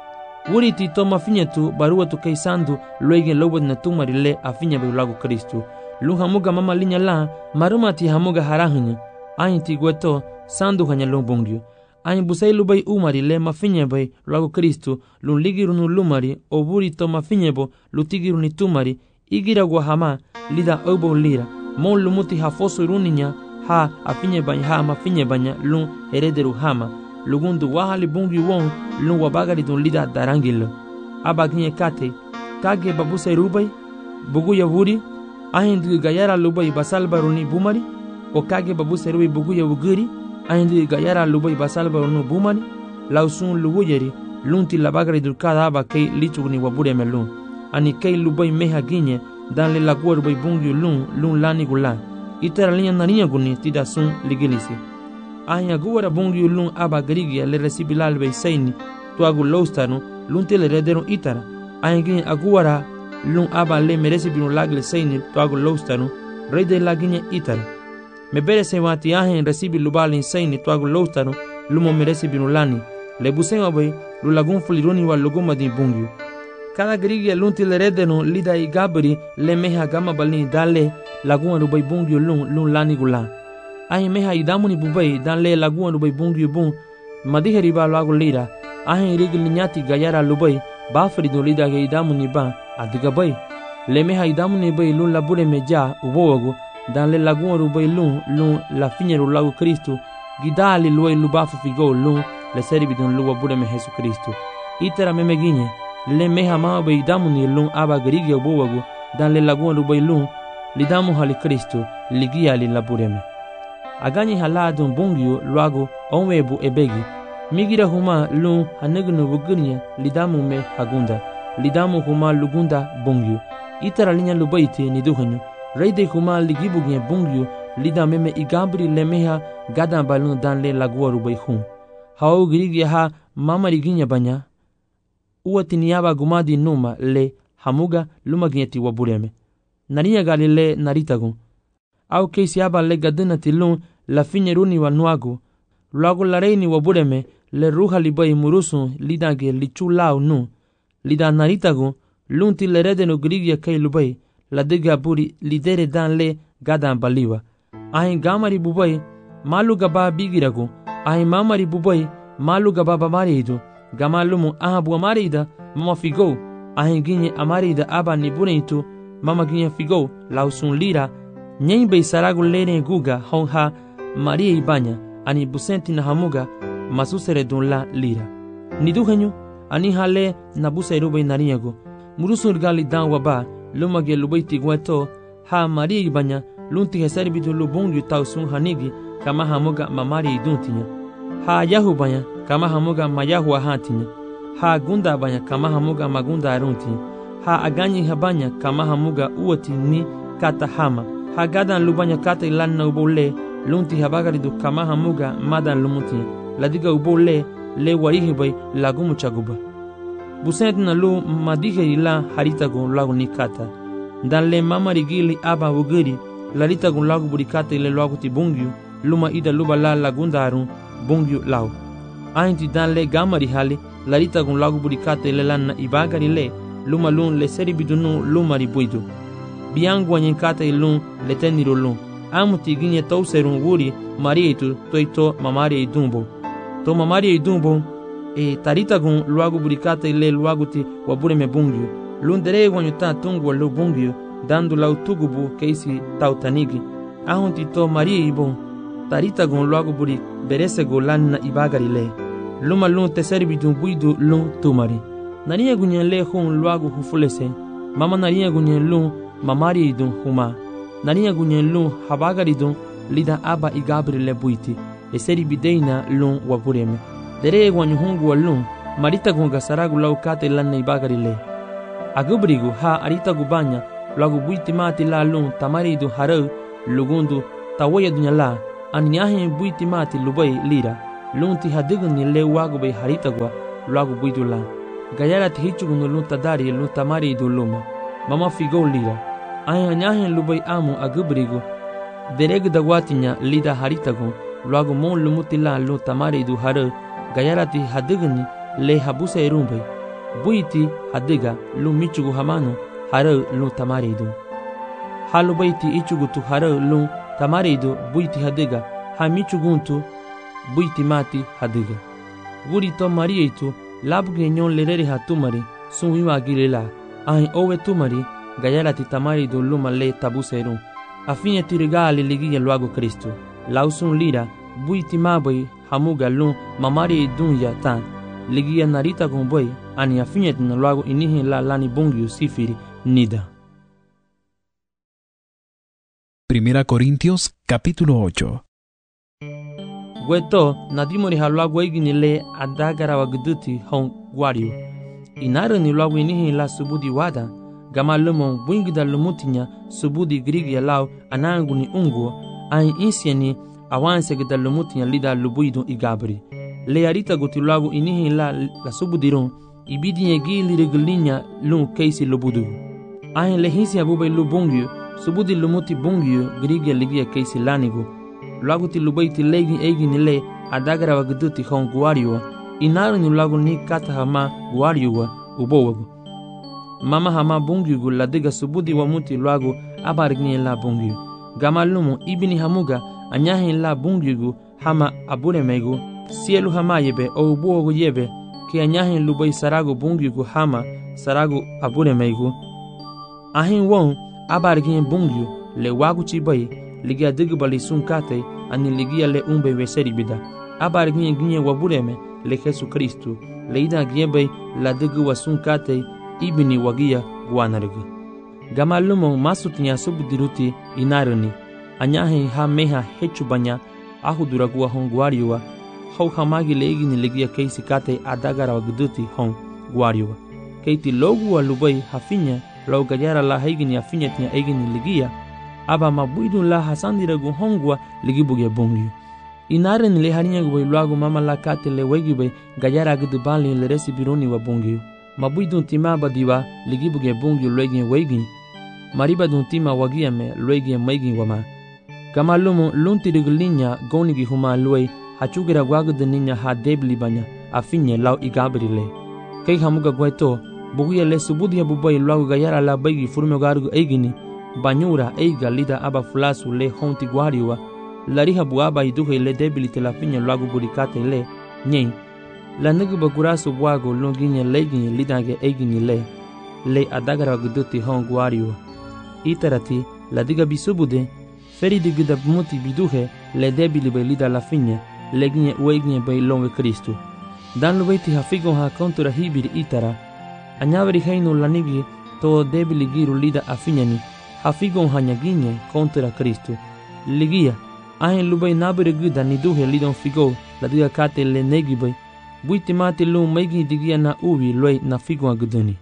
S1: wuri ti to mafinya tu baruwatu kay sandu luege lobatna tumari le afinya bo lagu Kristu lu hamuga mama linya la maruma ti hamuga harahinya ahi ti gweto sandu hanya lombongyo ahi busay lubay umari le mafinya bay lagu Kristu lu ligirunu lumari o wuri to mafinya bo lu tigiruni tumari igira guahama lida obo lira mon lumuti hafosu runinya ha afinye banya ha mafinye banya lun herederu hama lugundu wahali bungi won lun wabagari dun lida darangilo abaginye kate kage babuse rubai bugu ya wuri ahindu gayara lubai basalbaruni bumari o kage babuse rubai bugu ya wugiri ahindu gayara lubai basalbaruni bumari lausun luwuyeri lunti labagari dun kada aba kei lichugni wabure melun ani kei lubai meha ginye dan le lagua rubai bungi lun lani gulan itara linya naniya guni tida sun ligilisi anya guwara bungi lun aba garigia le resibilal bei saini tuagu lostanu lun tele redero itara anya gini aguwara lun aba le meresi binu lagle saini tuagu lostanu rede laginya itara mebere sewati ahen resibi lubalin saini tuagu lostanu lumo meresi binu lani le busema bei lulagun fulironi wa luguma di bungi cada grigia lunti le redeno lida i gabri le meha gama balini dale laguna rubai bungi lun lani gula ai meha idamuni bubai dan le laguna rubai bungi bun madiheri ba lagu lira ai rigil nyati gayara lubai bafri do lida ge idamuni ba adiga bai le meha idamuni bai lun labure meja ubogo dan le laguna rubai lun la finyeru lagu Kristu gidali luai lubafu figo lun le seribi don luwa bude me Jesu Kristu itera memeginye le meha ma bai damuni lun aba grigia ubogo dan le laguna rubai lun lidamu hali Kristu ligia li labureme agani haladun bungio luago onwebu ebegi migira huma lun hanegnu bugurnya lidamu me hagunda lidamu huma lugunda bungio itara linya lubaiti ni duhanyu reide huma ligibugnya bungio lidame me igabri lemeha gadan balun dan le lagua rubai hun hau grigia ha mama riginya banya uatiniaba gumadi numa le hamuga lumagneti wabureme nariya galile naritagun au keisi aba le gadina tilun la finyeruni wa nuagu luagu la reini wabureme le ruha libai murusun lidage lichulau nu lida naritagun lunti le redenu grigia kei lubai la diga buri lidere dan le gadan baliwa ahin gamari bubai malu gaba bigiragu ahin mamari bubai malu gaba bamaridu gamalumu ahabu amarida mama figo ahin ginye amarida aba nibuneitu mama ginye figo lausun lira nyen bei saragu lene guga honha maria ibanya ani busenti na hamuga masusere dun la lira niduhenyu ani hale na busairu bei nariyago murusun gali dan waba lumage lubaiti gweto ha maria ibanya lunti hesari bidu lubungu tausun hanigi kama hamuga mamari iduntinya ha yahu banya kama hamuga mayahu ahantinya ha gunda banya kama hamuga magunda aruntinya ha aganyi habanya kama hamuga uoti ni kata hama ha gadan lubanya kata ilanna ubole lunti habagaridu kama hamuga madan lumuti ladiga ubole le warihi bay lagumu chaguba busent na lu madihe ila haritago lagu ni kata dan le mamari gili aba wugiri laritago lagu burikata ile lagu ti bungyu luma ida luba la lagunda arun bungyu lau ainti dan le gamari hali laritago lagu burikata ile lanna ibagari le luma lun le seri bidunu lumari buidu biangu anyenkata ilun le teniro lun amuti ginye tauserun wuri marieitu toito mamari idumbo to mamari idumbo taritagun luagu burikata ile luagu ti wabure me bungyu lun dere wanyuta tungu lu bungyu dandu lau tugubu keisi tautanigi ahunti to marie ibon taritagun luagu buri berese golanna ibagari le luma lun teseri bidun buidu lun tumari nariya gunyen le hun luagu hufulese mama nariya gunyen lun mamari idun huma nariya gunyen lun habagari dun lida aba igabri le buiti eseri bideina lun wabureme dere wanyu hungu walun marita gunga saragu lau kate lanna ibagari le agubrigu ha arita gubanya lagu buiti mati la lun tamari idun harau lugundu tawaya dunya la anyahe buiti mati lubai lira lunti hadigni le wagu bay haritagwa lagu buidula gayara ti hichugunu lunta dari lunta mari iduluma mama figo lira anyahe lubai amu agubrigo dereg dagwatinya lida haritago lagu mon lumutila lunta mari idu hare gayara ti hadigni le habusa irumbai buiti hadiga lumichugu hamano hare lunta mari idu halu baiti ichugutu hare lun tamarido buiti hadiga hamichuguntu buiti mati hadiga guri to marieitu labge nyon lerere hatumari sunwiwa gilela ahin owe tumari gayalati tamarido luma le tabuseru afinye tirigali ligiye luago Kristo lausun lira buiti mabai hamuga lun mamari dunya tan ligiye narita gomboy ani afinye tina luago inihi la lani bongyu sifiri nida.
S3: Primera Corintios capítulo 8.
S1: Gweto nadimori halwago igini le adagara wagduti hon guario. Inara ni lwago inihi la subudi wada. Gama lumon buingida lumutinya subudi grigi lao anangu ni unguo. Ahin insieni awanse gida lumutinya lida lubuidu igabri. Le arita guti lwago inihi la subudiron. Ibidi gili regilinya lun keisi lubudu. Ahin lehinsi abube lubungyu. Subudi lumuti bungyu grigia ligia keisi lanigo. Lagu ti lubaiti legi egi nile adagara wagduti hon guariwa. Inaru ni lagu ni kata hama guariwa ubowago. Mama hama bungyu ladiga subudi wamuti lagu abarigni la bungyu. Gama lumu ibini hamuga anyahi la bungyu hama abure mego. Sielu hama yebe o ubowago yebe ke anyahi lubai sarago bungyu hama sarago abure mego. Ahin won abarigin bungyu le wagu chibai ligia digbali sunkate ani ligia le umbe weseri bida abarigin ginye wabureme le Jesu Kristu le ida giebe la digu wasunkate ibini wagia guanarigi gama lumo masutinya subudiruti inarani anyahe ha meha hechubanya ahuduragua hon guariwa hau hamagi le igini ligia keisi kate adagara wagduti hon guariwa keiti logu walubai hafinya lau gajara la haigini afinya tinya egini ligia aba mabuidu la hasandira gu hongwa ligibuge bongyu inaren le harinya gu luago mama la kate le wegibe gajara gu bali le resibironi wa bongyu mabuidu tima badiwa ligibuge bongyu legi wegi mariba dun tima wagia me legi megi wama kama lumo lunti riglinya goni gi huma luai hachugira gwagu de ninya ha debli banya afinya lau igabrile kai hamuga gwaito buguya le subudia bubai luago gayara la baigi furme garugu eigini banyura eiga lida aba fulasu le honti guariwa lariha buaba iduhe le debilite la finya luago burikate le nyen la nugu bagurasu buago longinya legini lidange eigini le adagara guduti hon guariwa itarati la diga bisubude feri digida muti biduhe le debili be lida la finya leginya ueginya be longe Kristu dan lubaiti hafigo ha kontura hibiri itara anyaveri heinu lanigi to debili giru lida afinyani hafigon hanyaginye kontra Kristu ligia ahen lubai nabere guda niduhe lidon figo la diga kate le negibai buiti mati lu megi digia na uvi loi na figon agudani.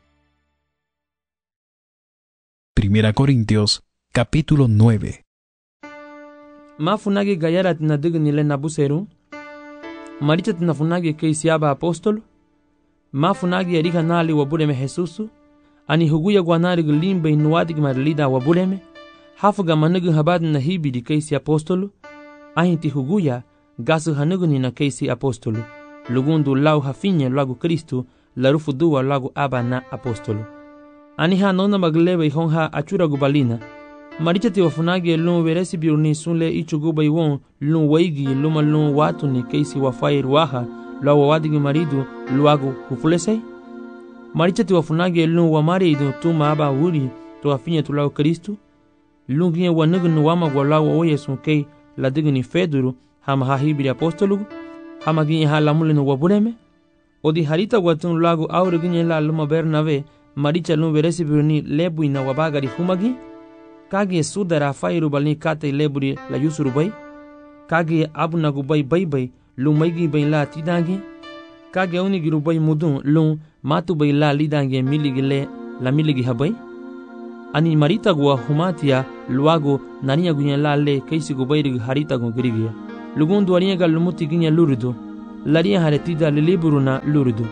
S3: Primera Corintios capítulo 9.
S1: Mafunagi gayara tina digni le nabuseru maricha tina funagi keisiaba apostolo mafunagi erika nali wabureme Jesusu ani huguya gwanari limbe inuadi gmarlida wabureme hafuga manugu habad na hibidi keisi apostolo ahinti huguya gasu hanugu ni na keisi apostolo lugundu lau hafinye lagu Kristu larufu duwa lagu aba na apostolo ani ha nona maglebe honha achura gubalina maricha ti wafunagi lun veresi biurni sunle ichuguba iwon lun waigi luma lun watu ni keisi wafai ruaha la wawadigi maridu luagu hufulesei marichati wafunagi lun wa maridu tuma aba wuri to afinya tu lao Kristu lungi wanugu wama gwalawa oye sunkei la digni feduru hama hahibiri apostolu hama ginye hala mulinu wabureme odi harita watun lagu aure ginye la luma bernave maricha lun veresi birni lebu ina wabagari humagi kage sudara fairu balni kate leburi la yusuru bai kage abunagu bai lumaigi bai la tidangi kage unigiru bai mudun lun matu bai la lidange miligi le la miligi habai ani marita gua humatia luago nariya gunya la le kaisi go bayrig harita go grigia lugundu ariya gal lumuti ginya lurdo lariya haretida liburuna lurdo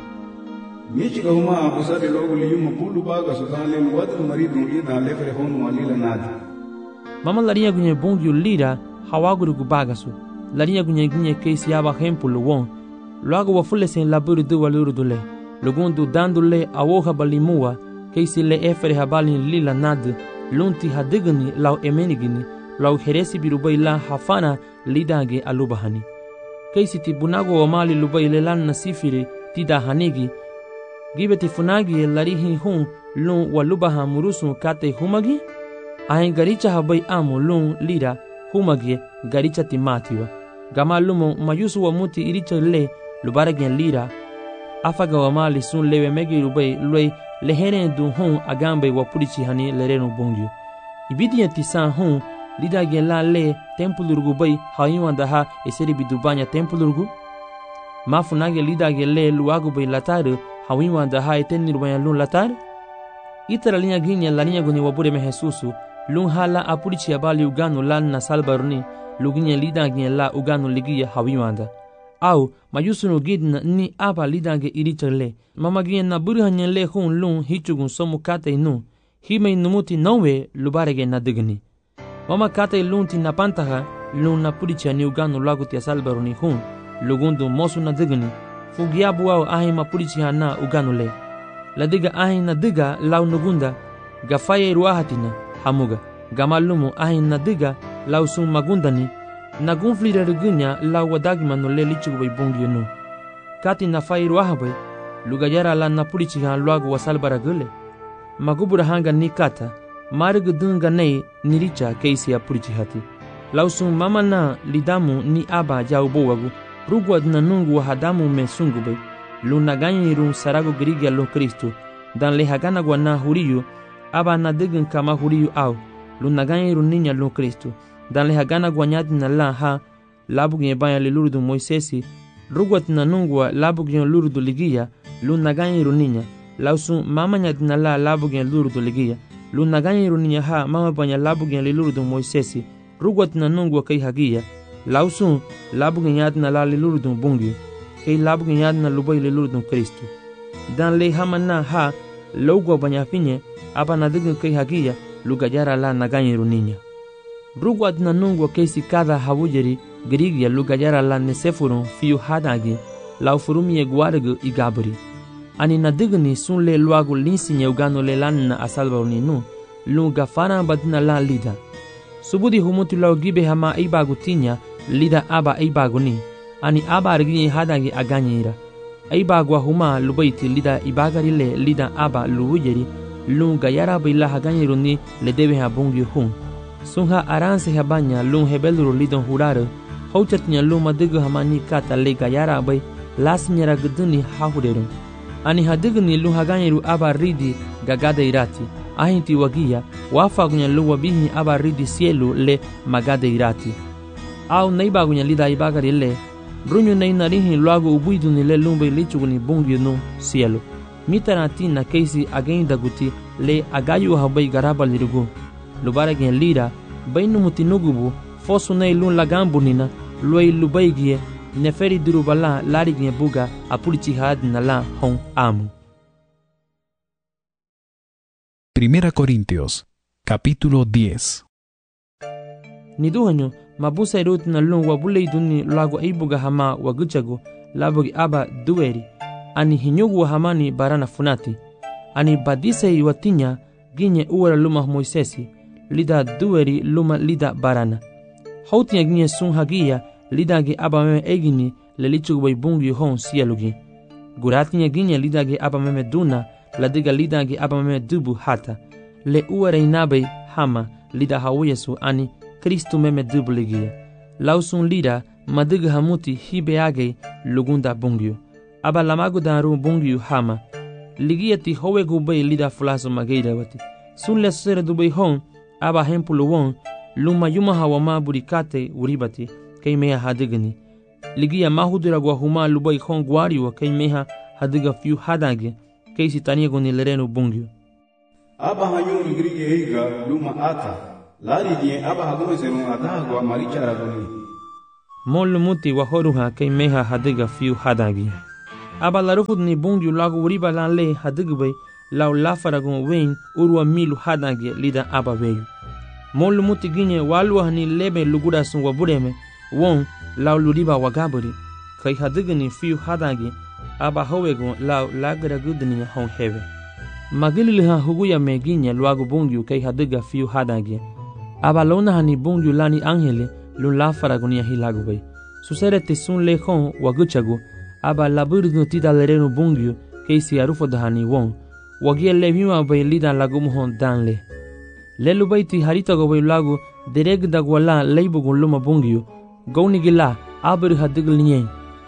S5: Michi ka huma abusa de logo liyuma pulu baga sudale luwatu maridu ida lefre honu walila nada
S1: mama lariya gunya bongyo lira hawaguru gu bagasu lariya gunya kaisi aba hempulu won luago wa fulle sen laburu du walurdo le lugundu dandule awoha balimua kaisi le efre habali lila nad lunti hadigni law emenigini law heresi birubai la hafana lidage alubahani kaisi ti bunago wa mali lubai le lan nasifiri tida hanigi gibeti funagi larihi hun lun walubaha murusu kate humagi ahen garicha habai amu lun lira humagi garicha timatiwa gama lumo mayusu wa muti iricha le lubaragen lira afaga wa mali sun lewe megi rubai loi lehere du hun agambe wa purichi hani lereno bongyo ibidi tisan hun lida gen la le tempulurgu bai hayuan daha eseri bidubanya tempulurgu mafunage lida gen le luagu bai latar hayuan daha etenirubanya lun latar itara linya ginya la ninya guni wabure me Jesusu lun hala apurichi abali ugano lan na salbaruni luginya lida gen la ugano ligia hayuan da au mayusunu gidna ni aba lidange irichale mama gien na burhanya le hun lun hichugun somu kate nu hime numuti nowe lubarege na digni mama kate lunti na pantaha lun na puricha ni ugano lagu tia salbaru ni hun lugundu mosu na digni fugiabu au ahi mapurichi na ugano le la diga ahi na diga lau nugunda gafaye ruahatina hamuga gamalumu ahi na diga lau sun magundani na gunflira regunya la wadagima no le lichu bai bongyo no kati na fairu ahabai lugayara la na purichi han luago wasalbara gule magubura hanga ni kata marg dunga nei niricha keisi ya purichi hati lausun mama na lidamu ni aba jau bowagu rugwa na nungu wa hadamu me sungu bai luna ganyi run sarago grigia lo Kristo dan le hagana gwa na huriyu aba na digun kama huriyu au luna ganyi run ninya lo Kristo dan le hagana gwanyadi na la ha labugye baya le lurdu Moisesi rugwat na nungwa labugye lurdu ligia luna ganyi runinya lausu mama nyadi na la labugye lurdu ligia luna ganyi runinya ha mama banya labugye le lurdu Moisesi rugwat na nungwa kai hagia lausu labugye nyadi na la le lurdu bungi kai labugye nyadi na lubai le lurdu Kristo dan le hamana ha logwa banya finye aba na digin kai hagia lugajara la na ganyi runinya rugwat na nungwa keisi kada hawujeri grigia lugajara la nesefurun fiu hadagi laufurumie guargu igabri ani na digni sun le luagu linsinye ugano le lan na asalbaruni nu lunga fana badina la lida subudi humutu lau gibe hama ibagu tinya lida aba ibagu ni ani aba arginye hadagi aganyira ibagu huma lubaiti lida ibagari le lida aba luwujeri lunga yara bila haganyiru ni le debe habungi hun sunha aranse habanya lung hebeluru lidon hurare hauchatnya luma digu hamani kata le gayara bai lasnyara guduni hahurerum ani hadigni lu haganyiru aba ridi gagada irati ahinti wagia wafagunya lu wabihi aba ridi sielu le magada irati au neibagunya lida ibagari le brunyu neinarihi luago ubuiduni le lumbe lichuguni bungi no sielu mitarati na keisi agenda guti le agayu habai garaba lirugu lubaragin lira bainu mutinugubu fosunei lun lagambunina luai lubaigie neferi durubala larigin buga apurichi hadna la hon amu.
S3: Primera Corintios, capítulo 10.
S1: Niduhanyo mabusa irut na lun wabulei duni lago ibuga hama waguchago labogi aba dueri ani hinyugu hamani barana funati ani badise iwatinya ginye uwara luma Moisesi lida dueri luma lida barana hautinya ginye sun hagia lida ge aba meme egini le lichugu bai bungi hon sialugi guratinya ginye lida ge aba meme duna ladiga lida ge aba meme dubu hata le uwara inabe hama lida hawiyesu ani Kristu meme dubu ligia lausun lida madiga hamuti hibeage lugunda bungio aba lamagu daru bungio hama ligiati howe gubay lida fulaso mageida wati sun le sere dubai hon aba hempulu won luma yuma hawama burikate uribati kay meha hadigani ligia mahudura gwa huma lubai hon guario kay meha hadiga fiu hadage kay sitania goni lereno bungio
S5: aba hanyoni grige higa luma ata lari die aba hagume serun adagwa marichara guni
S1: Mol muti wa horuha kay meha hadiga fiu hadagi. Aba larufud ni bungyu lagu riba lan le hadigbe law lafaragun wein urwa milu hadagi lida aba weyu. Mol muti ginye walwa ni lebe lugura sun wabureme won law luriba wagaburi kay hadigni fiu hadagi aba howegun law lagra gudni hon heve. Magililha huguya meginye lagu bungyu kay hadiga fiu hadagi. Aba lona hani bungyu lani angele lun la faragonia hilagubay. Susere te sun lejón waguchagu, aba laburdu tida lerenu bungyu, keisi arufo dahani won, wagie levima bay lidan lagumuhon danle. Lelubay ti harita gobay lagu, dereg dagwala leibugun luma bungyu, gaunigila, abur hadigl nyen.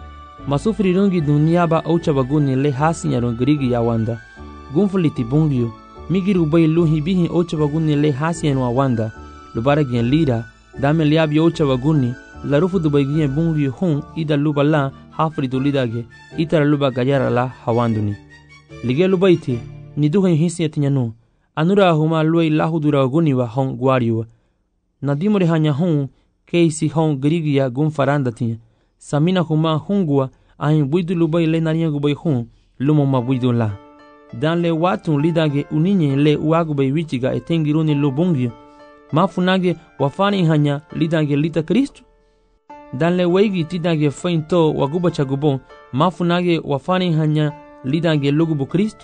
S1: Masufri rungi duniaba aucha baguni le hasinyaron grigi yawanda. Gunfuliti bungyu, migiru bay luhi bihi aucha baguni le hasinyanu awanda, lubaragien lira, dame liabi ocha waguni la rufu dubaygien bungi hun ida luba la hafri dulidage itara luba gayara la hawanduni lige lubaiti ni duhen hisiet nyanu anura huma luai lahudura waguni wa hon gwariwa nadimore hanya hun keisi hon grigia gun faranda tinya samina huma hungwa ahin buidu lubai le nariya gubay hun lumo ma buidu la dan le watun lidage uninye le uagubay wichiga etengiruni lubungi mafunage wafani hanya lidange lita Kristo dan le wegi tidage fainto waguba chagubon mafunage wafani hanya lidange lugubu Kristo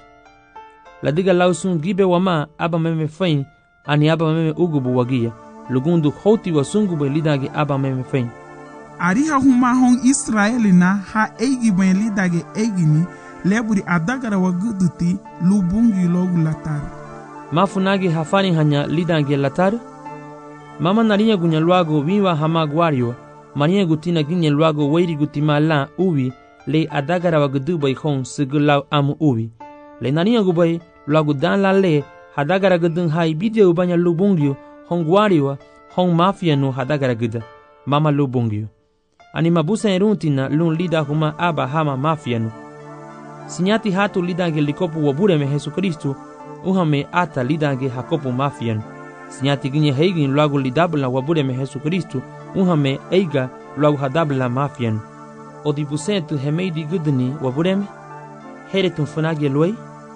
S1: ladiga lausun gibe wama aba meme fain ani aba meme ugubu wagia lugundu hoti wasungube lidange aba meme fain
S6: ariha huma hon Israelina ha eigi ben lidage eigini leburi adagara waguduti lubungi logu latar
S1: mafunage hafani hanya lidange latar Mama narinya gunya luago wiwa hama gwariwa, marinya gutina ginya luago wairi gutima la uwi, le adagara wagudubai hon sigulaw amu uwi. Le narinya gubai luago dan la le, hadagara gudun hai bidia ubanya lubungyo, hon gwariwa, hon mafia no hadagara guda, mama lubungyo. Ani mabusa eruntina lun lida huma aba hama mafia no. Sinyati hatu lidange likopu wabure me Jesu Kristu, uhame ata lidange hakopu mafia no. Sinyati ginye heigin luagu lidabla wabure me Jesu Kristu, uhame eiga luagu hadabla mafian. Odibusentu hemeidi gudni wabureme, heretun funagi luei.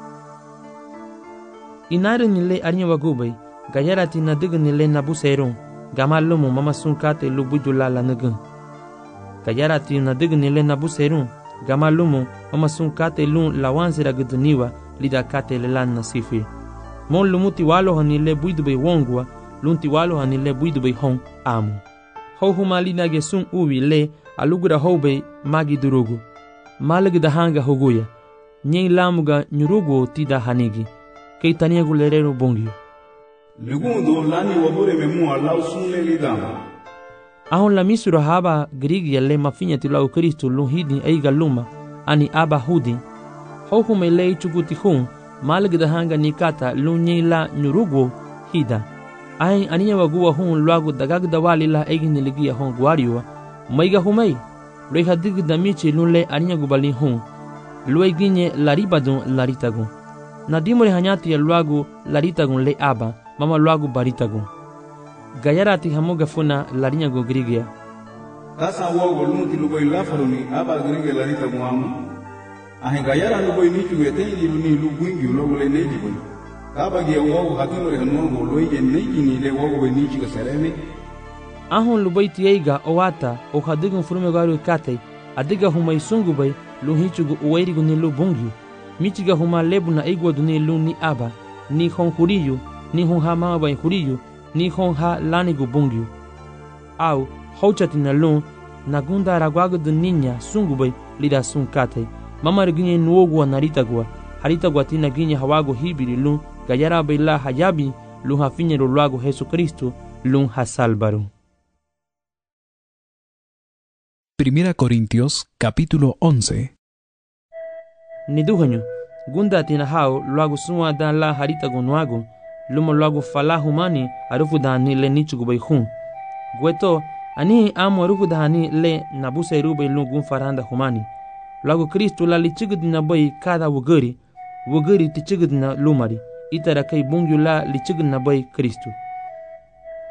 S1: Inare nile arinya wagubay, gayarati na digni le nabuseron, gamalumu mama sunkate lubujula la nugun. Gayarati na digni le nabuseron, gamalumu mama sunkate lun lawansira gudniwa, lidakate le lan nasifi. Mon lumuti walo hanile buidubay wongwa, lunti walo hanile buidubay hon amu. Ho huma linage sun uwi le alugura houbay magi durugu. Malagda hanga hoguya. Nyei lamuga nyurugu tida hanigi. Kei taniagu lerero bongyo.
S5: Lugundo lani wabure memu alau sunle lidama.
S1: Ahon la misura haba grigia le mafinya tilau Kristo lun hidin eiga luma, ani aba hudin. Ho huma le chuguti hun, malagda hanga nikata lunyi la nyurugu hida. Ahin aniya waguwa hun luagu dagagda wali la egin niligia hon guariwa. Maiga humay, reha digda michi lunle aniya gubali hun. Lue ginye laribadun laritagun. Nadimore hanyati ya luagu laritagun le aba, mama luagu baritagun. Gayarati hamoga funa larinya go grigia.
S5: Tasa wogo lunti lugoi lafaruni aba grigia laritagun amu. Ahin gayara lugoi nichu etengi luni luguingi ulogu le neji boi. Kaba gia wogo hatimore hanuango loige neji ni le wogo we nichi ka sereme.
S1: Ahon lubai tieiga oata o hadigun furume garu katei, adiga humai sungu bai luhichugu uwairigu ni lu bungyu. Michiga huma lebu na igwa duni lu ni aba, ni hon huriyu, ni hon ha mama bai huriyu, ni hon ha lanigu bungyu. Au, hauchati na lu, nagunda ragwagu duninya sungu bai lida sun katei. Mama riginye nuogwa naritagwa, haritagwa tina ginye hawago hibiri lu, gayara bai la hayabi, lu hafinye luago Jesu Kristo, lu hasalbaru.
S3: 1 Corintios capítulo 11.
S1: Niduhanyo, gunda tina hao luago suma dan la haritago nuago, lumo luago fala humani arufu dani le nichugu bai hun. Gueto, ani amo arufu dani le nabuse irube lu gun faranda humani. Luago Kristo la lichigudina bai kada wuguri tichigudina lumari, itara kai bungyu la lichigudina bai Kristo.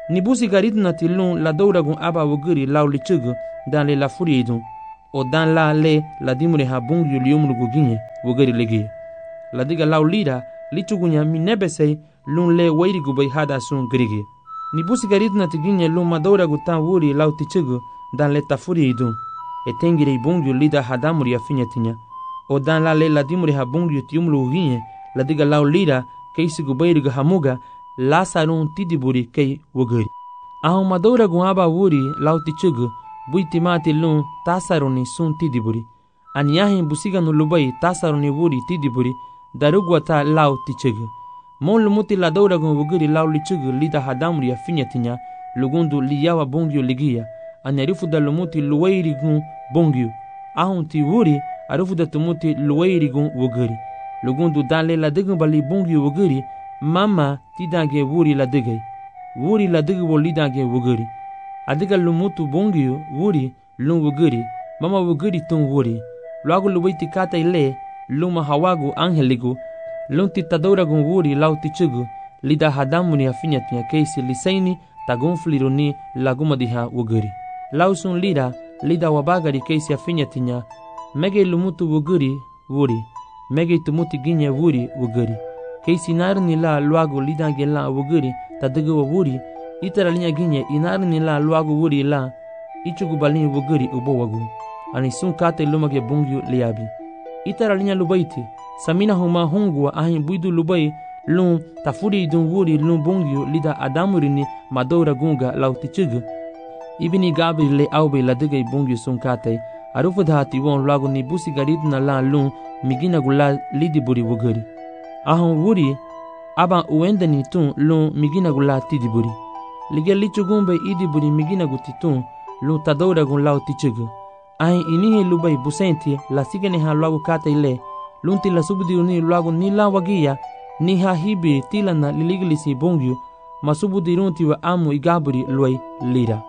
S1: Ni busi garitna ti lun la douragun aba wogiri lau lichugu dan le la furiedun o dan la dimure ha bungu liumrugu ginye wogiri legi. La diga lau lira lichugunya minebesei lun le wairigu bai hada sun grigi. Ni busi garitna ti ginye lun ma douragu tan wuri lau tichugu dan le ta furiedun e tengirei bungu lida hadamuri afinyatinya o dan la dimure ha bungu ti umrugu ginye la diga lau lira keisigu bairigu hamuga lasarun tidiburi kei wogiri. Ahun madouragun aba wuri lau tichugu buitimati lun tasaruni sun tidiburi. Aniyahin busiganu lubai tasaruni wuri tidiburi darugwata lau tichugu. Mon lumuti la douragun wogiri lau lichugu lida hadamuri afinyatinya lugundu liyawa bongyu ligia. Anyarifu da lumuti luwairigun bongyu. Ahun ti wuri arifu da tumuti luwairigun wogiri. Lugundu danle la digun bali bongyu wogiri mama tidange wuri la digay. Wuri la digu lidange wogiri. Adiga lumutu bongyu wuri lun wogiri. Mama wogiri tun wuri. Luagu luwaiti kata ile luma hawagu angeligu. Lun titadouragun wuri lau tichugu lida hadamuni afinyatinya keisi lisaini tagun fliruni laguma diha wogiri. Lau sun lida wabagari keisi afinyatinya mege lumutu wogiri wuri. Mege tumuti ginye wuri wogiri. Keisi narni la luagu lidange la wogiri tadiga wa wuri itara linya ginye inarni la luagu wuri la ichugu balini wogiri ubo wagu. Ani sun kate lumage bungyu liabi. Itara linya lubaiti samina huma hungwa ahin buidu lubai lun tafuri idun wuri lun bungyu lida adamurini madoura gunga lau tichugu. Ibini gabri le aube la diga bungyu sun kate arufu dhati won luagu ni busi garitna la lun migina gula lidiburi wogiri. Ahun wuri aba uendani tun lun migina gula tidiburi. Lige lichugumbe idiburi migina gutitun lun tadoura gun lau tichugu. Ahin inihe lubai busenti la sigene ha luagu kate ile lun tila subudiruni luagu ni la wagia ni ha hibi tila na liligilisi bongyu masubudirunti wa amu igaburi luai lira.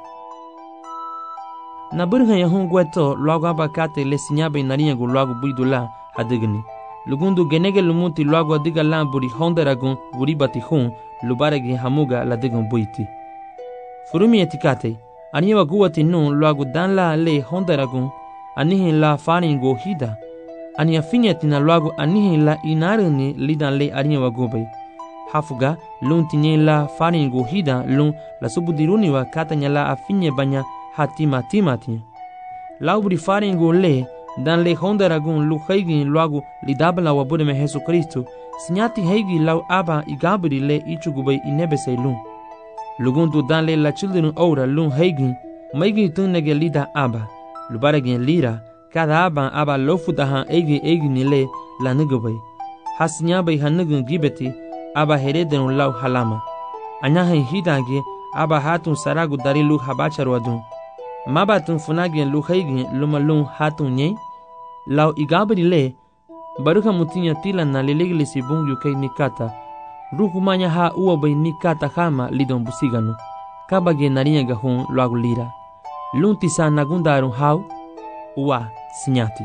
S1: Na burha ya hun gweto luagu aba kate le sinyabe nariya gu luagu buidula hadigni. Lugundu genege lumuti luagu adiga la buri hondaragun buri bati hun lubaregi hamuga la digun buiti. Furumi etikate aniwa guwati nun luagu dan la le hondaragun anihin la faringo hida. Ani afinyatina luagu anihin la inarini lidan le aniwa gubay. Hafuga lun tinye la faringo hida lun la subudiruni wa katanya la afinye banya hatima timatia. Laubri faringo le dan le hondaragun lu heigin luagu lidabala wa budeme Jesu Kristu sinyati heigi lau aba igabri le ichugubay inebesay lun. Lugundu dan le la children ora lun heigin maigi tunnege lida aba lubaregen lira kada aba lofudahan eigi nile la nugubay. Hasinyabay hanugun gibeti aba hereden lau halama. Anyahen hidange aba hatun saragu dari lu habacharwadun. Mabatun funagen lu heigin lumalun hatun nye lau igabri le baruka mutinya tila na liligilisi bungyu kay nikata rukumanya ha uwabay nikata hama lidon busiganu kabage narinya gahun luagu lira luntisa nagundarun hau uwa sinyati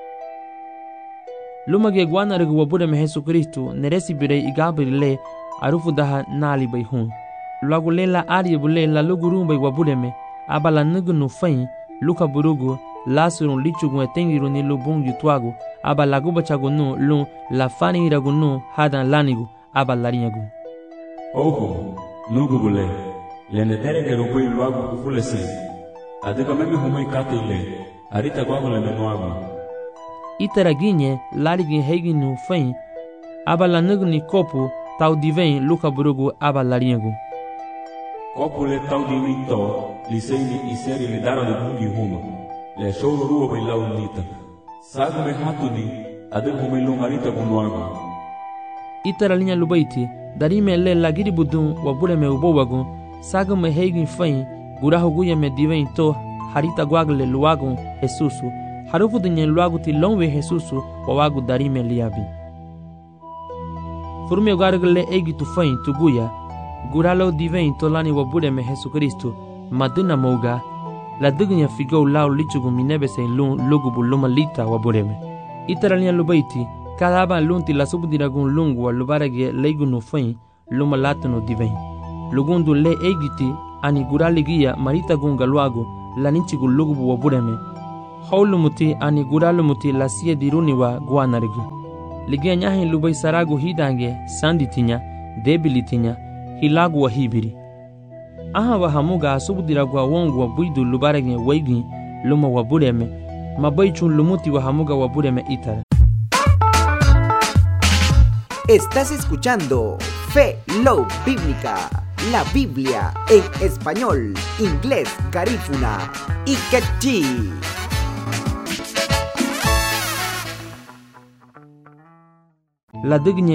S1: lumage guanarigu wabudeme Jesu Kristu neresi birei igabri le arufu daha nali bay hun luagu le la ariyebule la lugurumbay wabudeme abala nugunu fain luka burugu lasurun lichugun etengiru ni lubung yutwagu aba laguba chagunu lun la fani iragunu hadan lanigu aba larinyagu.
S2: Oho, nugubule, lene terenge rupui luagu kufule se. Adeka memi humui kate ile, arita gwagu le menuagu.
S1: Iteraginye larigin heiginu fain aba lanugu ni kopu tau divein luka burugu aba larinyagu.
S2: Kopu le tau divein to, liseini iseri le dara de bungi huma. Le shoro ruwa bai lau nita. Sagu me hatu ni, adek humai lungarita gunuagu.
S1: Itara linya lubaiti, darime le lagiri budun wabure me ubowagu, sagu me heigin fain, gurahu guya me divein to, harita guagle luagu Jesusu, harufu dinye luagu ti longwe Jesusu, wawagu darime liabi. Furume ugargle egi tu fain tu guya, guralo divein to lani wabure me Jesu Kristu, maduna mauga, la dugunya figou lau lichugu minebe se lun lugubu luma lita wabureme. Itaralia lubaiti, kada aba lunti la subdiragun lungu wa lubarage leigunu fain luma latuno divein. lugundu le egiti ani guraligia marita gunga luago la ninchigu lugubu wabureme howlumuti ani guralumuti la siye diruniwa guanarigu ligia nyahin lubai saragu hidange sanditinya debilitinya hilagu wa hibiri aha wa hamuga subdiragwa wongu wa buidu lubarege waigi luma wabureme mabaichun lumuti wa hamuga wabureme itara.
S7: Estás escuchando Fe Love Bíblica, la Biblia en español, inglés, garífuna y quechí.
S1: La digne